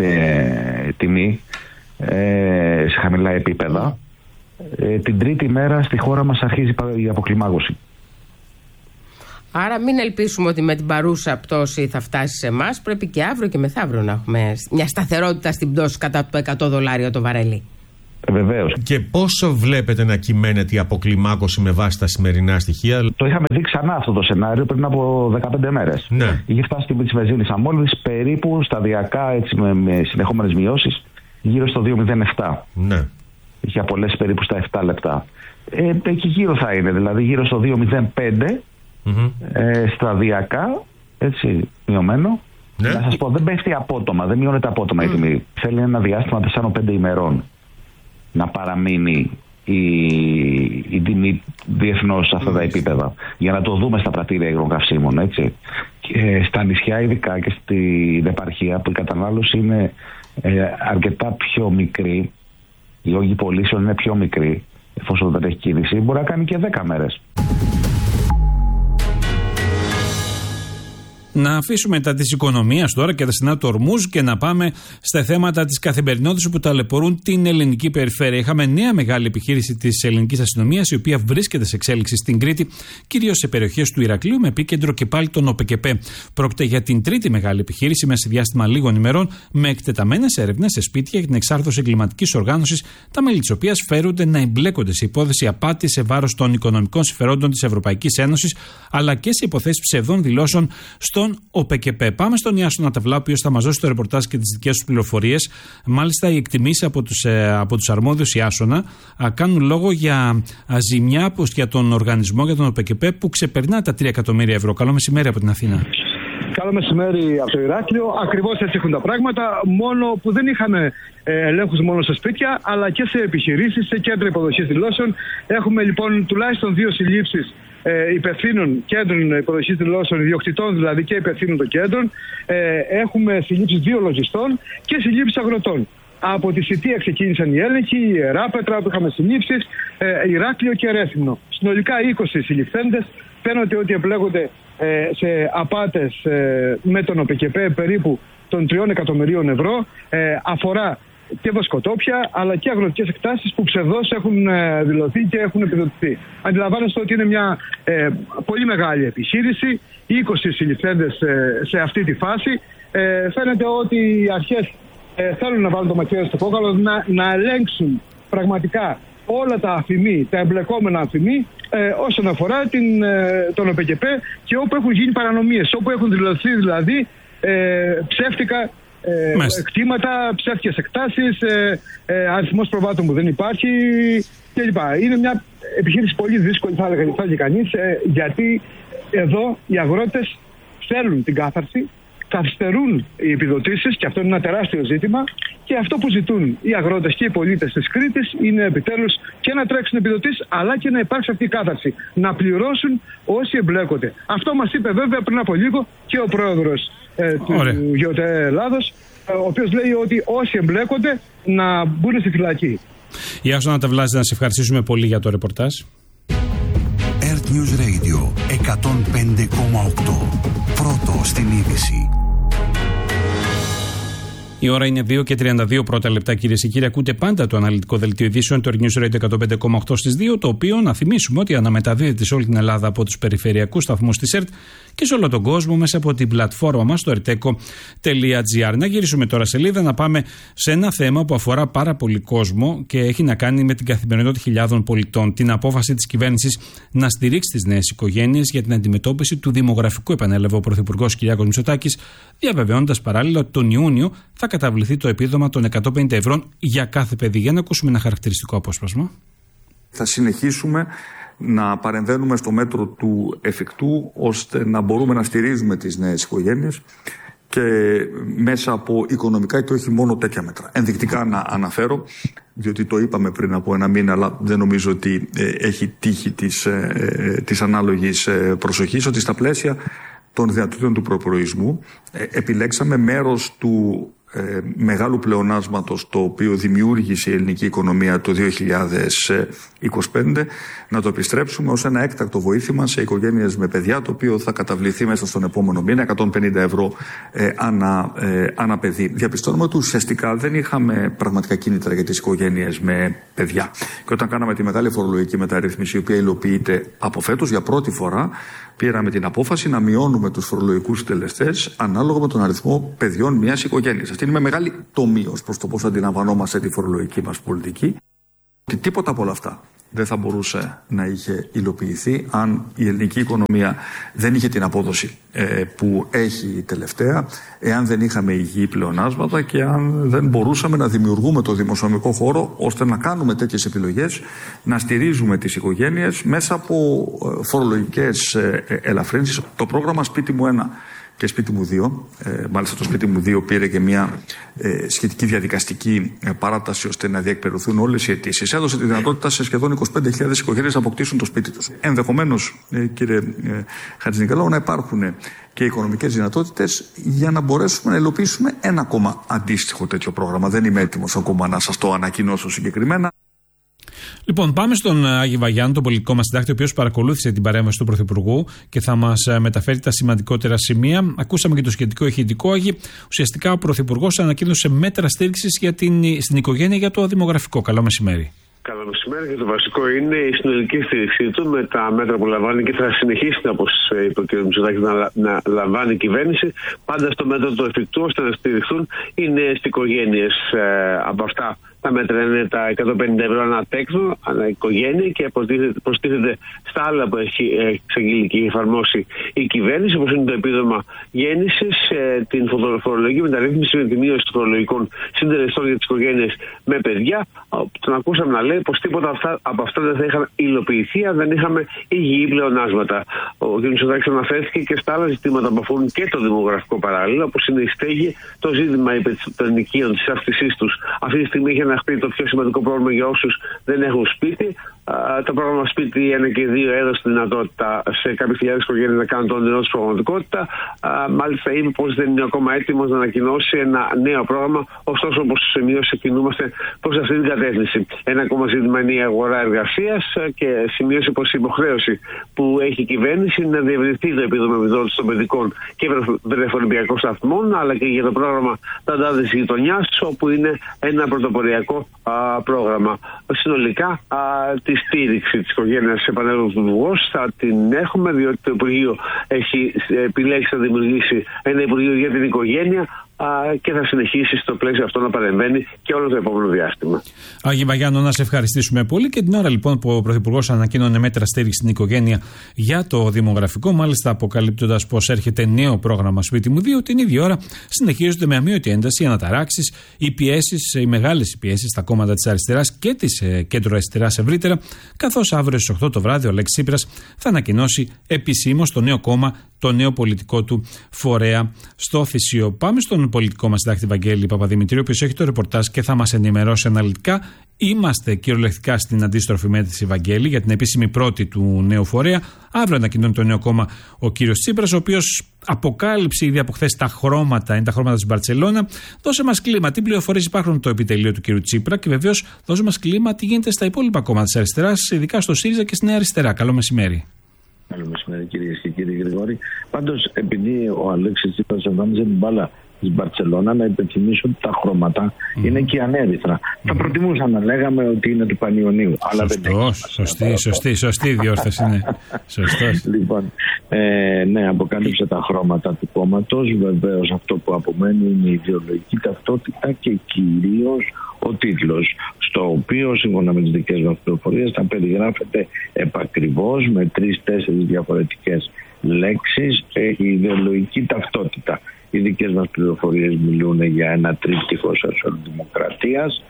ε, τιμή, ε, σε χαμηλά επίπεδα, ε, την τρίτη ημέρα στη χώρα μας αρχίζει η αποκλιμάκωση. Άρα μην ελπίσουμε ότι με την παρούσα πτώση θα φτάσει σε εμάς. Πρέπει και αύριο και μεθαύριο να έχουμε μια σταθερότητα στην πτώση κατά το εκατό δολάρια το βαρέλι. Βεβαίως. Και πόσο βλέπετε να κυμαίνεται η αποκλιμάκωση με βάση τα σημερινά στοιχεία? Το είχαμε δει ξανά αυτό το σενάριο πριν από δεκαπέντε μέρες. Ναι. Είχε φτάσει την της βενζίνης αμόλυβης περίπου σταδιακά, έτσι, με, με συνεχόμενες μειώσεις, γύρω στο δύο μηδέν επτά. Ναι. Είχε απολέσει περίπου στα επτά λεπτά. Ε, εκεί γύρω θα είναι, δηλαδή γύρω στο δύο μηδέν πέντε, mm-hmm. ε, σταδιακά, έτσι, μειωμένο. Ναι. Να σας πω, δεν πέφτει απότομα, δεν μειώνεται απότομα mm. η τιμή. Θέλει ένα διάστημα τεσσάρων πέντε ημερών να παραμείνει η, η τιμή διεθνώς σε αυτά τα επίπεδα, για να το δούμε στα πρατήρια υγροκαυσίμων, έτσι. Και στα νησιά ειδικά και στην επαρχία που η κατανάλωση είναι ε, αρκετά πιο μικρή, οι λόγοι πωλήσεων είναι πιο μικροί, εφόσον δεν έχει κίνηση, μπορεί να κάνει και δέκα μέρες. Να αφήσουμε τα της οικονομίας τώρα και τα στενά του Ορμούζ και να πάμε στα θέματα της καθημερινότητας που ταλαιπωρούν την ελληνική περιφέρεια. Είχαμε νέα μεγάλη επιχείρηση της ελληνικής αστυνομίας, η οποία βρίσκεται σε εξέλιξη στην Κρήτη, κυρίως σε περιοχές του Ηρακλείου, με επίκεντρο και πάλι τον ΟΠΕΚΕΠΕ. Πρόκειται για την τρίτη μεγάλη επιχείρηση μέσα σε διάστημα λίγων ημερών, με εκτεταμένες έρευνες σε σπίτια για την εξάρθρωση εγκληματικής οργάνωσης, τα μέλη της οποίας φέρονται να εμπλέκονται σε υπόθεση απάτη σε βάρος των οικονομικών συμφερόντων της Ευρωπαϊκής Ένωσης, αλλά και σε υποθέσεις ψευδών δηλώσεων στον ΟΠΕΚΕΠΕ. Πάμε στον Ιάσονα Ταβλά, ο οποίος θα μας δώσει το ρεπορτάζ και τις δικές του πληροφορίες. Μάλιστα, οι εκτιμήσεις από τους, ε, από τους αρμόδιους Ιάσονα α, κάνουν λόγο για α, ζημιά για τον οργανισμό, για τον ΟΠΕΚΕΠΕ, που ξεπερνά τα τρία εκατομμύρια ευρώ. Καλό μεσημέρι από την Αθήνα. Καλό μεσημέρι από το Ηράκλειο. Ακριβώς έτσι έχουν τα πράγματα. Μόνο που δεν είχαμε ε, ελέγχους μόνο σε σπίτια, αλλά και σε επιχειρήσεις, σε κέντρα υποδοχής δηλώσεων. Έχουμε λοιπόν τουλάχιστον δύο συλλήψεις ε, υπευθύνων κέντρων υποδοχής δηλώσεων, ιδιοκτητών δηλαδή και υπευθύνων των κέντρων. Ε, έχουμε συλλήψεις δύο λογιστών και συλλήψεις αγροτών. Από τη Σιτία ξεκίνησαν οι έλεγχοι, η Ιεράπετρα που είχαμε συλλήψεις, ε, Ηράκλειο και Ρέθυμνο. Συνολικά είκοσι συλληφθέντες. Φαίνεται ότι εμπλέκονται ε, σε απάτες ε, με τον ΟΠΕΚΕΠΕ περίπου των τριών εκατομμυρίων ευρώ. Ε, αφορά και βοσκοτόπια αλλά και αγροτικές εκτάσεις που ψευδώς έχουν ε, δηλωθεί και έχουν επιδοτηθεί. Αντιλαμβάνεστε ότι είναι μια ε, πολύ μεγάλη επιχείρηση, είκοσι συλληφθέντες ε, σε αυτή τη φάση. Ε, φαίνεται ότι οι αρχές ε, θέλουν να βάλουν το μαχαίρι στο κόκαλο, να, να ελέγξουν πραγματικά όλα τα αφημί, τα εμπλεκόμενα αφημί ε, όσον αφορά την, ε, τον ΟΠΕΚΕΠΕ και όπου έχουν γίνει παρανομίες, όπου έχουν δηλωθεί δηλαδή ε, ψεύτικα ε, εκτίματα, ψεύτικες εκτάσεις, ε, ε, αριθμός προβάτων που δεν υπάρχει κλπ. Είναι μια επιχείρηση πολύ δύσκολη, θα έλεγε, θα έλεγε κανείς, ε, γιατί εδώ οι αγρότες θέλουν την κάθαρση, καθυστερούν οι επιδοτήσεις και αυτό είναι ένα τεράστιο ζήτημα, και αυτό που ζητούν οι αγρότες και οι πολίτες της Κρήτης είναι επιτέλους και να τρέξουν επιδοτήσεις αλλά και να υπάρξει αυτή η κάθαρση, να πληρώσουν όσοι εμπλέκονται. Αυτό μας είπε βέβαια πριν από λίγο και ο πρόεδρος ε, του ΓΕΟΤΕ Ελλάδος, ε, ο οποίος λέει ότι όσοι εμπλέκονται να μπουν στη φυλακή. Γεια σου, Αναταβλάζη, να σε ευχαριστήσουμε πολύ για το ρεπορτάζ. Earth News Radio εκατόν πέντε κόμμα οκτώ. Πρώτο στην είδηση. Η ώρα είναι δύο και τριάντα δύο πρώτα λεπτά, κυρίες και κύριοι. Ακούτε πάντα το αναλυτικό δελτίο ειδήσεων του Earth News Radio εκατόν πέντε κόμμα οκτώ στις δύο, το οποίο να θυμίσουμε ότι αναμεταδίδεται σε όλη την Ελλάδα από τους περιφερειακούς σταθμούς της ΕΡΤ και σε όλο τον κόσμο μέσα από την πλατφόρμα μας, το ερτέκο τελεία τζι άρ. Να γυρίσουμε τώρα σελίδα, να πάμε σε ένα θέμα που αφορά πάρα πολύ κόσμο και έχει να κάνει με την καθημερινότητα χιλιάδων πολιτών. Την απόφαση της κυβέρνησης να στηρίξει τις νέες οικογένειες για την αντιμετώπιση του δημογραφικού, επανέλαβε ο Πρωθυπουργός Κυριάκος Μητσοτάκης, διαβεβαιώνοντας παράλληλα ότι τον Ιούνιο θα καταβληθεί το επίδομα των εκατόν πενήντα ευρώ για κάθε παιδί. Για να ακούσουμε ένα χαρακτηριστικό απόσπασμα. Θα συνεχίσουμε να παρεμβαίνουμε στο μέτρο του εφικτού, ώστε να μπορούμε να στηρίζουμε τις νέες οικογένειες και μέσα από οικονομικά και όχι μόνο τέτοια μέτρα. Ενδεικτικά να αναφέρω, διότι το είπαμε πριν από ένα μήνα, αλλά δεν νομίζω ότι ε, έχει τύχει της, ε, της ανάλογης ε, προσοχής, ότι στα πλαίσια των δυνατοτήτων του προπολογισμού ε, επιλέξαμε μέρος του Ε, μεγάλου πλεονάσματος το οποίο δημιούργησε η ελληνική οικονομία το δύο χιλιάδες είκοσι πέντε να το επιστρέψουμε ως ένα έκτακτο βοήθημα σε οικογένειες με παιδιά, το οποίο θα καταβληθεί μέσα στον επόμενο μήνα, εκατόν πενήντα ευρώ ε, ανά, ε, ανά παιδί. Διαπιστώνουμε ότι ουσιαστικά δεν είχαμε πραγματικά κίνητρα για τις οικογένειες με παιδιά. Και όταν κάναμε τη μεγάλη φορολογική μεταρρύθμιση, η οποία υλοποιείται από φέτος για πρώτη φορά, πήραμε την απόφαση να μειώνουμε τους φορολογικούς συντελεστές ανάλογα με τον αριθμό παιδιών μιας οικογένειας. Αυτή είναι με μεγάλη τομή ως προς το πώς αντιλαμβανόμαστε τη φορολογική μας πολιτική. Ότι τίποτα από όλα αυτά δεν θα μπορούσε να είχε υλοποιηθεί αν η ελληνική οικονομία δεν είχε την απόδοση ε, που έχει τελευταία, εάν δεν είχαμε υγιή πλεονάσματα και αν δεν μπορούσαμε να δημιουργούμε το δημοσιονομικό χώρο ώστε να κάνουμε τέτοιες επιλογές, να στηρίζουμε τις οικογένειες μέσα από φορολογικές ε, ελαφρύνσεις. Το πρόγραμμα Σπίτι μου ένα και σπίτι μου δύο. Ε, μάλιστα το σπίτι μου δύο πήρε και μια ε, σχετική διαδικαστική ε, παράταση ώστε να διεκπαιρεωθούν όλες οι αιτήσεις. Έδωσε τη δυνατότητα σε σχεδόν είκοσι πέντε χιλιάδες οικογένειες να αποκτήσουν το σπίτι τους. Ενδεχομένως, ε, κύριε ε, Χατζηνικολάου, να υπάρχουν και οικονομικές δυνατότητες για να μπορέσουμε να υλοποιήσουμε ένα ακόμα αντίστοιχο τέτοιο πρόγραμμα. Δεν είμαι έτοιμος ακόμα να σας το ανακοινώσω συγκεκριμένα. Λοιπόν, πάμε στον Άγη Βαγιάννη, τον πολιτικό μας συντάκτη, ο οποίος παρακολούθησε την παρέμβαση του Πρωθυπουργού και θα μας μεταφέρει τα σημαντικότερα σημεία. Ακούσαμε και το σχετικό ηχητικό. Άγη, ουσιαστικά ο Πρωθυπουργός ανακοίνωσε μέτρα στήριξης για την, στην οικογένεια για το δημογραφικό. Καλό μεσημέρι. Καλό μεσημέρι, και το βασικό είναι η συνολική στήριξή του με τα μέτρα που λαμβάνει και θα συνεχίσει, όπως είπε ο κ. Μητσοτάκης, να, να λαμβάνει η κυβέρνηση, πάντα στο μέτρο του εφικτού, ώστε να στηριχθούν οι νέες οικογένειες. Ε, από αυτά τα μέτρα είναι τα εκατόν πενήντα ευρώ ανά τέκνο, ανά οικογένεια, και προστίθεται στα άλλα που έχει εξαγγείλει και εφαρμόσει η κυβέρνηση, όπως είναι το επίδομα γέννησης, ε, την φορολογική μεταρρύθμιση με τη μείωση των φορολογικών συντελεστών για τις οικογένειες με παιδιά. Τον ακούσαμε να λέει πως τίποτα αυτά, από αυτά δεν θα είχαν υλοποιηθεί αν δεν είχαμε υγιή πλεονάσματα. Ο κ. Μητσοτάκης αναφέρθηκε και στα άλλα ζητήματα που αφορούν και το δημογραφικό παράλληλο, όπως είναι η στέγη, το ζήτημα των ενοικίων, της αύξησής τους. Αυτή τη στιγμή έχει αναχθεί το πιο σημαντικό πρόβλημα για όσους δεν έχουν σπίτι. Το πρόγραμμα Σπίτι ένα και δύο έδωσε τη δυνατότητα σε κάποιες χιλιάδες οικογένειες να κάνουν το όνειρό τους πραγματικότητα. Μάλιστα, είπε πως δεν είναι ακόμα έτοιμος να ανακοινώσει ένα νέο πρόγραμμα. Ωστόσο, όπως σημείωσε, κινούμαστε προς αυτή την κατεύθυνση. Ένα ακόμα ζήτημα είναι η αγορά εργασίας και σημείωσε πως η υποχρέωση που έχει η κυβέρνηση είναι να διευρυνθεί το επίδομα επιδότησης των παιδικών και βρεφονιπιακών σταθμών, αλλά και για το πρόγραμμα Ταντάδες Γειτονιάς, όπου είναι ένα πρωτοποριακό α, πρόγραμμα. Συνολικά, α, τη στήριξη της οικογένειας σε πανελλαδουργός θα την έχουμε, διότι το Υπουργείο έχει επιλέξει να δημιουργήσει ένα Υπουργείο για την οικογένεια και θα συνεχίσει στο πλαίσιο αυτό να παρεμβαίνει και όλο το επόμενο διάστημα. Άγη Βαγιάννο, να σε ευχαριστήσουμε πολύ. Και την ώρα λοιπόν που ο Πρωθυπουργός ανακοίνωνε μέτρα στήριξη στην οικογένεια για το δημογραφικό, μάλιστα αποκαλύπτοντας πως έρχεται νέο πρόγραμμα Σπίτι μου δύο, την ίδια ώρα συνεχίζονται με αμύωτη ένταση οι αναταράξεις, οι πιέσεις, οι μεγάλες πιέσεις στα κόμματα της αριστεράς και της ε, κέντρο-αριστεράς ευρύτερα, καθώς αύριο στις οκτώ το βράδυ ο Αλέξης Τσίπρας θα ανακοινώσει επισήμως το νέο κόμμα, το νέο πολιτικό του φορέα στο Θησίο. Πάμε στον πολιτικό μας συντάκτη Βαγγέλη Παπαδημητρίου, ο οποίος έχει το ρεπορτάζ και θα μας ενημερώσει αναλυτικά. Είμαστε κυριολεκτικά στην αντίστροφη μέτρηση, Βαγγέλη, για την επίσημη πρώτη του νέου φορέα. Αύριο ανακοινώνει το νέο κόμμα ο κύριος Τσίπρας, ο οποίος αποκάλυψε ήδη από χθες τα χρώματα, είναι τα χρώματα της Μπαρτσελώνα. Δώσε μας κλίμα, τι πληροφορίες υπάρχουν το επιτελείο του κύριου Τσίπρα, και βεβαίως δώσε μας κλίμα τι γίνεται στα υπόλοιπα κόμματα της αριστεράς, ειδικά στο ΣΥΡΙΖΑ και στη Νέα Αριστερά. Καλό μεσημέρι. Καλό μεσημέρι, κυρίες και κύριοι Γρηγόρη. Πάντως, επειδή ο Αλέξης Τσίπρας εμφάνιζε την μπάλα της Μπαρτσελώνα, να υπενθυμίσω ότι τα χρώματα mm. είναι και ανέριθρα. Mm. Θα προτιμούσα να λέγαμε ότι είναι του Πανιωνίου. Αλλά δεν έχει. Σωστή, σωστή, σωστή διόρθωση. Ναι. Σωστός. Λοιπόν, ε, ναι, αποκάλυψε τα χρώματα του κόμματος. Βεβαίως, αυτό που απομένει είναι η ιδεολογική ταυτότητα και κυρίως ο τίτλος, στο οποίο σύμφωνα με τις δικές μας πληροφορίες θα περιγράφεται επακριβώς με τρεις-τέσσερις διαφορετικές λέξεις ε, η ιδεολογική ταυτότητα. Οι δικές μας πληροφορίες μιλούν για ένα τρίπτυχο σοσιαλδημοκρατίας,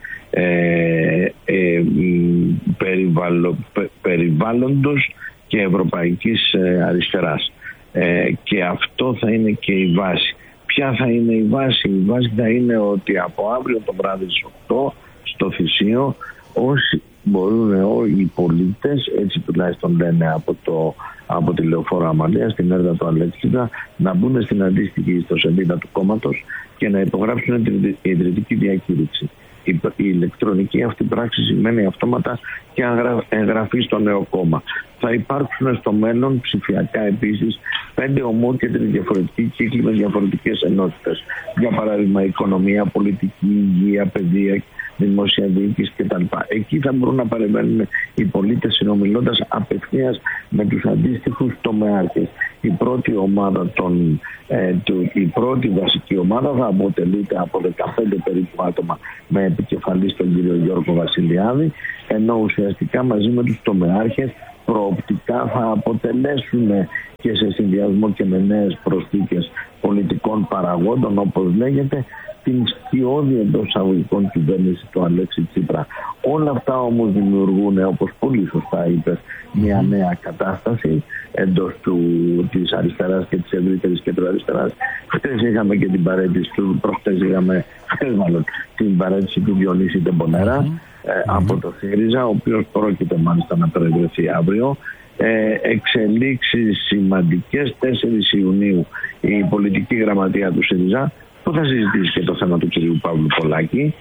ε, ε, περιβάλλον, πε, περιβάλλοντος και ευρωπαϊκής ε, αριστεράς. Ε, και αυτό θα είναι και η βάση. Ποια θα είναι η βάση? Η βάση θα είναι ότι από αύριο το βράδυ στις οκτώ στο Θησίο όσοι μπορούν, όλοι οι πολίτες, έτσι τουλάχιστον λένε από, το, από τη Λεωφόρο Αμαλία, στην έδρα του Αλέξινα, να μπουν στην αντίστοιχη ιστοσελίδα του κόμματος και να υπογράψουν την ιδρυτική διακήρυξη. Η, η ηλεκτρονική αυτή πράξη σημαίνει αυτόματα και εγγραφή στο νέο κόμμα. Θα υπάρξουν στο μέλλον ψηφιακά επίσης πέντε ομόκεντροι διαφορετικοί κύκλοι με διαφορετικές ενότητες. Για παράδειγμα, οικονομία, πολιτική, υγεία, παιδεία, δημόσια διοίκηση κτλ. Εκεί θα μπορούν να παρεμβαίνουν οι πολίτες συνομιλώντας απευθείας με τους αντίστοιχους τομεάρχες. Η πρώτη ομάδα των, ε, του, η πρώτη βασική ομάδα θα αποτελείται από δεκαπέντε περίπου άτομα με επικεφαλής τον κύριο Γιώργο Βασιλιάδη, ενώ ουσιαστικά μαζί με τους τομεάρχες προοπτικά θα αποτελέσουν και σε συνδυασμό και με νέες προσθήκες πολιτικών παραγόντων, όπως λέγεται, την σκιώδη εντός εισαγωγικών κυβέρνηση του Αλέξη Τσίπρα. Όλα αυτά όμως δημιουργούν, όπως πολύ σωστά είπες, μια νέα κατάσταση εντός του, της αριστεράς και της ευρύτερης κεντροαριστεράς. Χτες είχαμε και την παρέτηση του, προχτές είχαμε, χτες μάλλον, την παρέτηση του Διονύση Τεμπονέρα mm-hmm. ε, από το ΣΥΡΙΖΑ, ο οποίος πρόκειται μάλιστα να προεδρευτεί αύριο. Ε, εξελίξεις σημαντικές. Τέσσερις Ιουνίου η πολιτική γραμματεία του ΣΥΡΙΖΑ, που θα συζητήσει και το θέμα του κυρίου Παύλου Πολάκη,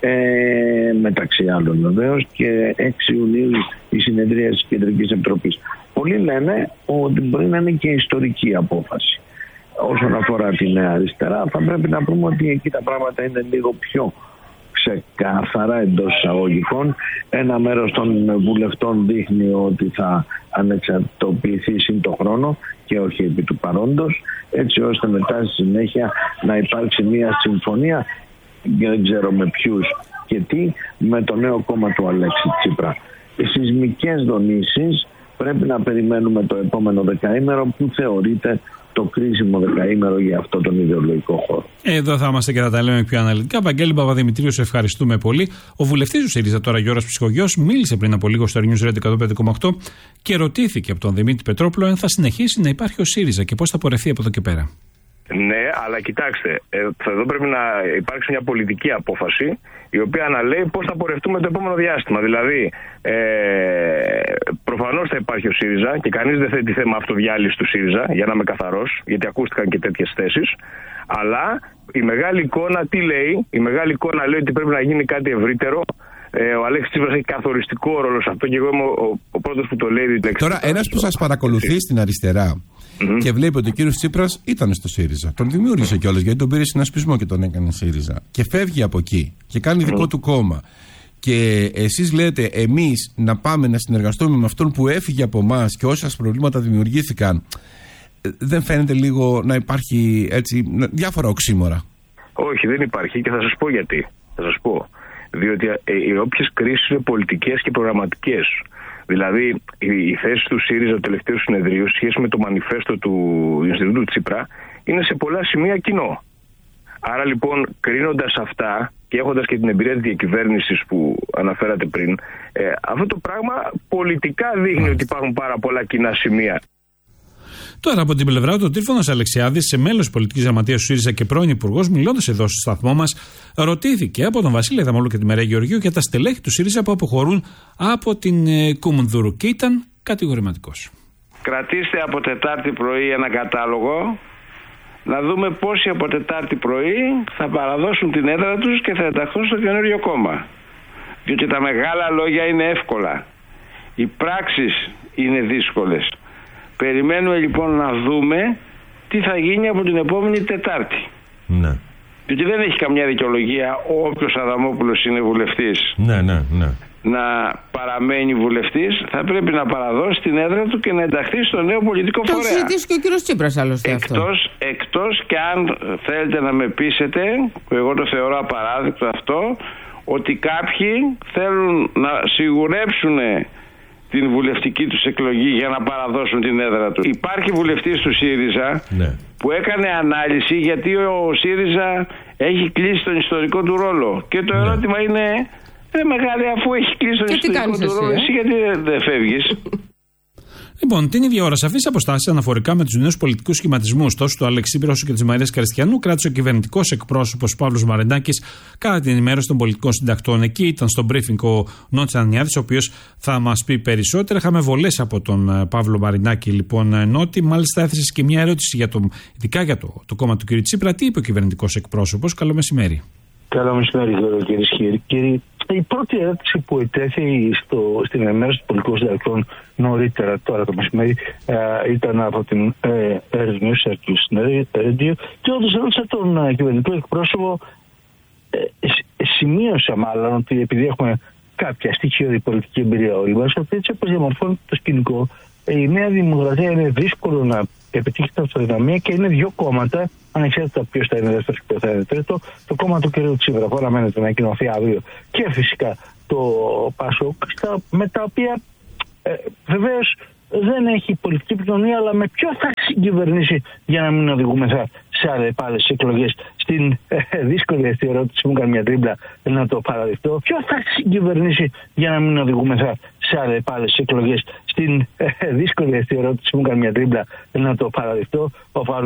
ε, μεταξύ άλλων βεβαίως, και έξι Ιουνίου η συνεδρία της Κεντρικής Επιτροπής. Πολλοί λένε ότι μπορεί να είναι και ιστορική απόφαση. Όσον αφορά τη Νέα Αριστερά, θα πρέπει να πούμε ότι εκεί τα πράγματα είναι λίγο πιο ξεκάθαρα εντός εισαγωγικών. Ένα μέρος των βουλευτών δείχνει ότι θα ανεξαρτητοποιηθεί σύν το χρόνο και όχι επί του παρόντος, έτσι ώστε μετά στη συνέχεια να υπάρξει μια συμφωνία, δεν ξέρω με ποιους και τι, με το νέο κόμμα του Αλέξη Τσίπρα. Οι σεισμικές δονήσεις πρέπει να περιμένουμε το επόμενο δεκαήμερο, που θεωρείται το κρίσιμο δεκαήμερο για αυτό τον ιδεολογικό χώρο. Εδώ θα είμαστε και θα τα λέμε πιο αναλυτικά. Βαγγέλη Παπαδημητρίου, σε ευχαριστούμε πολύ. Ο βουλευτής του ΣΥΡΙΖΑ τώρα, Γιώργος Ψυχογιός, μίλησε πριν από λίγο στο News Radio εκατόν πέντε κόμμα οκτώ και ρωτήθηκε από τον Δημήτρη Πετρόπουλο αν θα συνεχίσει να υπάρχει ο ΣΥΡΙΖΑ και πώς θα πορευτεί από εδώ και πέρα. Ναι, αλλά κοιτάξτε, εδώ πρέπει να υπάρξει μια πολιτική απόφαση η οποία να λέει πώς θα πορευτούμε το επόμενο διάστημα. Δηλαδή, ε, προφανώς θα υπάρχει ο ΣΥΡΙΖΑ και κανείς δεν θέτει θέμα αυτοδιάλυσης του ΣΥΡΙΖΑ, για να είμαι καθαρός, γιατί ακούστηκαν και τέτοιες θέσεις. Αλλά η μεγάλη εικόνα τι λέει? Η μεγάλη εικόνα λέει ότι πρέπει να γίνει κάτι ευρύτερο. Ε, ο Αλέξης Τσίπρας έχει καθοριστικό ρόλο σε αυτό και εγώ είμαι ο, ο πρώτος που το λέει. Τώρα, ένας που σας παρακολουθεί στην αριστερά mm-hmm. και βλέπει ότι ο κύριος Τσίπρας ήταν στο ΣΥΡΙΖΑ, τον δημιούργησε κιόλας, γιατί τον πήρε συνασπισμό και τον έκανε ΣΥΡΙΖΑ, και φεύγει από εκεί και κάνει δικό mm-hmm. του κόμμα. Και εσείς λέτε εμείς να πάμε να συνεργαστούμε με αυτόν που έφυγε από εμάς και όσα προβλήματα δημιουργήθηκαν. Δεν φαίνεται λίγο να υπάρχει έτσι διάφορα οξύμορα? Όχι, δεν υπάρχει, και θα σας πω γιατί. Θα σας πω. Διότι οι όποιες κρίσεις είναι πολιτικές και προγραμματικές. Δηλαδή, η θέση του ΣΥΡΙΖΑ, του τελευταίου συνεδρίου, σε σχέση με το μανιφέστο του Ινστιτούτου Τσίπρα, είναι σε πολλά σημεία κοινό. Άρα λοιπόν, κρίνοντας αυτά και έχοντας και την εμπειρία της διακυβέρνησης που αναφέρατε πριν, ε, αυτό το πράγμα πολιτικά δείχνει ότι υπάρχουν πάρα πολλά κοινά σημεία. Τώρα από την πλευρά του, ο Τρίφωνας Αλεξιάδης, σε μέλος πολιτικής γραμματείας του ΣΥΡΙΖΑ και πρώην υπουργός, μιλώντας εδώ στο σταθμό μας, ρωτήθηκε από τον Βασίλη Δαμόλου και τη Μερέα Γεωργίου για τα στελέχη του ΣΥΡΙΖΑ που αποχωρούν από την ε, Κουμουνδούρου, και ήταν κατηγορηματικός. Κρατήστε από Τετάρτη πρωί ένα κατάλογο, να δούμε πόσοι από Τετάρτη πρωί θα παραδώσουν την έδρα τους και θα ενταχθούν στο καινούριο κόμμα. Διότι τα μεγάλα λόγια είναι εύκολα, οι πράξεις είναι δύσκολες. Περιμένουμε λοιπόν να δούμε τι θα γίνει από την επόμενη Τετάρτη. Ναι. Διότι δεν έχει καμιά δικαιολογία όποιος Αδαμόπουλος είναι βουλευτής. Ναι, ναι, ναι. Να παραμένει βουλευτής, θα πρέπει να παραδώσει την έδρα του και να ενταχθεί στο νέο πολιτικό φορέα. Το συζητήσει και ο κύριος Τσίπρας άλλωστε αυτό. Εκτός, εκτός και αν θέλετε να με πείσετε, που εγώ το θεωρώ απαράδεκτο αυτό, ότι κάποιοι θέλουν να σιγουρέψουν την βουλευτική τους εκλογή για να παραδώσουν την έδρα του. Υπάρχει βουλευτής του ΣΥΡΙΖΑ ναι. που έκανε ανάλυση γιατί ο ΣΥΡΙΖΑ έχει κλείσει τον ιστορικό του ρόλο. Και το ερώτημα ναι. είναι, ρε μεγάλε, αφού έχει κλείσει τον και ιστορικό του ρόλο, εσύ, εσύ γιατί δεν φεύγεις? Λοιπόν, την ίδια ώρα, σαφείς αποστάσεις αναφορικά με τους νέους πολιτικούς σχηματισμούς τόσο του Αλέξη Τσίπρα όσο και της Μαρίας Καριστιανού κράτησε ο κυβερνητικός εκπρόσωπος Παύλος Μαρινάκης κατά την ενημέρωση των πολιτικών συντακτών. Εκεί ήταν στο briefing ο Νότης Ανιάδης, ο οποίος θα μας πει περισσότερα. Είχαμε βολές από τον Παύλο Μαρινάκη, λοιπόν, Νότη. Μάλιστα, έθεσε και μια ερώτηση για το, ειδικά για το, το κόμμα του κ. Τσίπρα. Τι είπε ο κυβερνητικός εκπρόσωπος? Καλό μεσημέρι. Καλό μεσημέρι, κυρίε και κύριοι. Η πρώτη ερώτηση που ετέθη στο, στην ενημέρωση των πολιτικών συντακτών νωρίτερα, τώρα το μεσημέρι, ε, ήταν από την News Radio και όντως ρώτησα τον ε, κυβερνητικό εκπρόσωπο, ε, σημείωσα μάλλον ότι επειδή έχουμε κάποια στοιχειώδη πολιτική εμπειρία όλοι μας, ότι έτσι όπως διαμορφώνεται το σκηνικό, η Νέα Δημοκρατία είναι δύσκολο να επιτύχει την αυτοδυναμία και είναι δύο κόμματα, ανεξάρτητα ποιο θα είναι δεύτερο και ποιο θα είναι τρίτο, το κόμμα του κ. Τσίπρα που αναμένεται να κοινωθεί αύριο και φυσικά το ΠΑΣΟΚ, με τα οποία ε, βεβαίως δεν έχει πολιτική επικοινωνία, αλλά με ποιο θα συγκυβερνήσει για να μην οδηγούμεθα σε άλλες εκλογές στη στην ε, δύσκολη αυτή ερώτηση μου έκανε μια τρίμπλα να το παραδεχτώ. Ποιο θα συγκυβερνήσει για να μην οδηγούμεθα σε άλλες εκλογές? Στην ε, δύσκολη αυτή ερώτηση μου έκανε μια τρίμπλα να το παραδεχτώ. Ο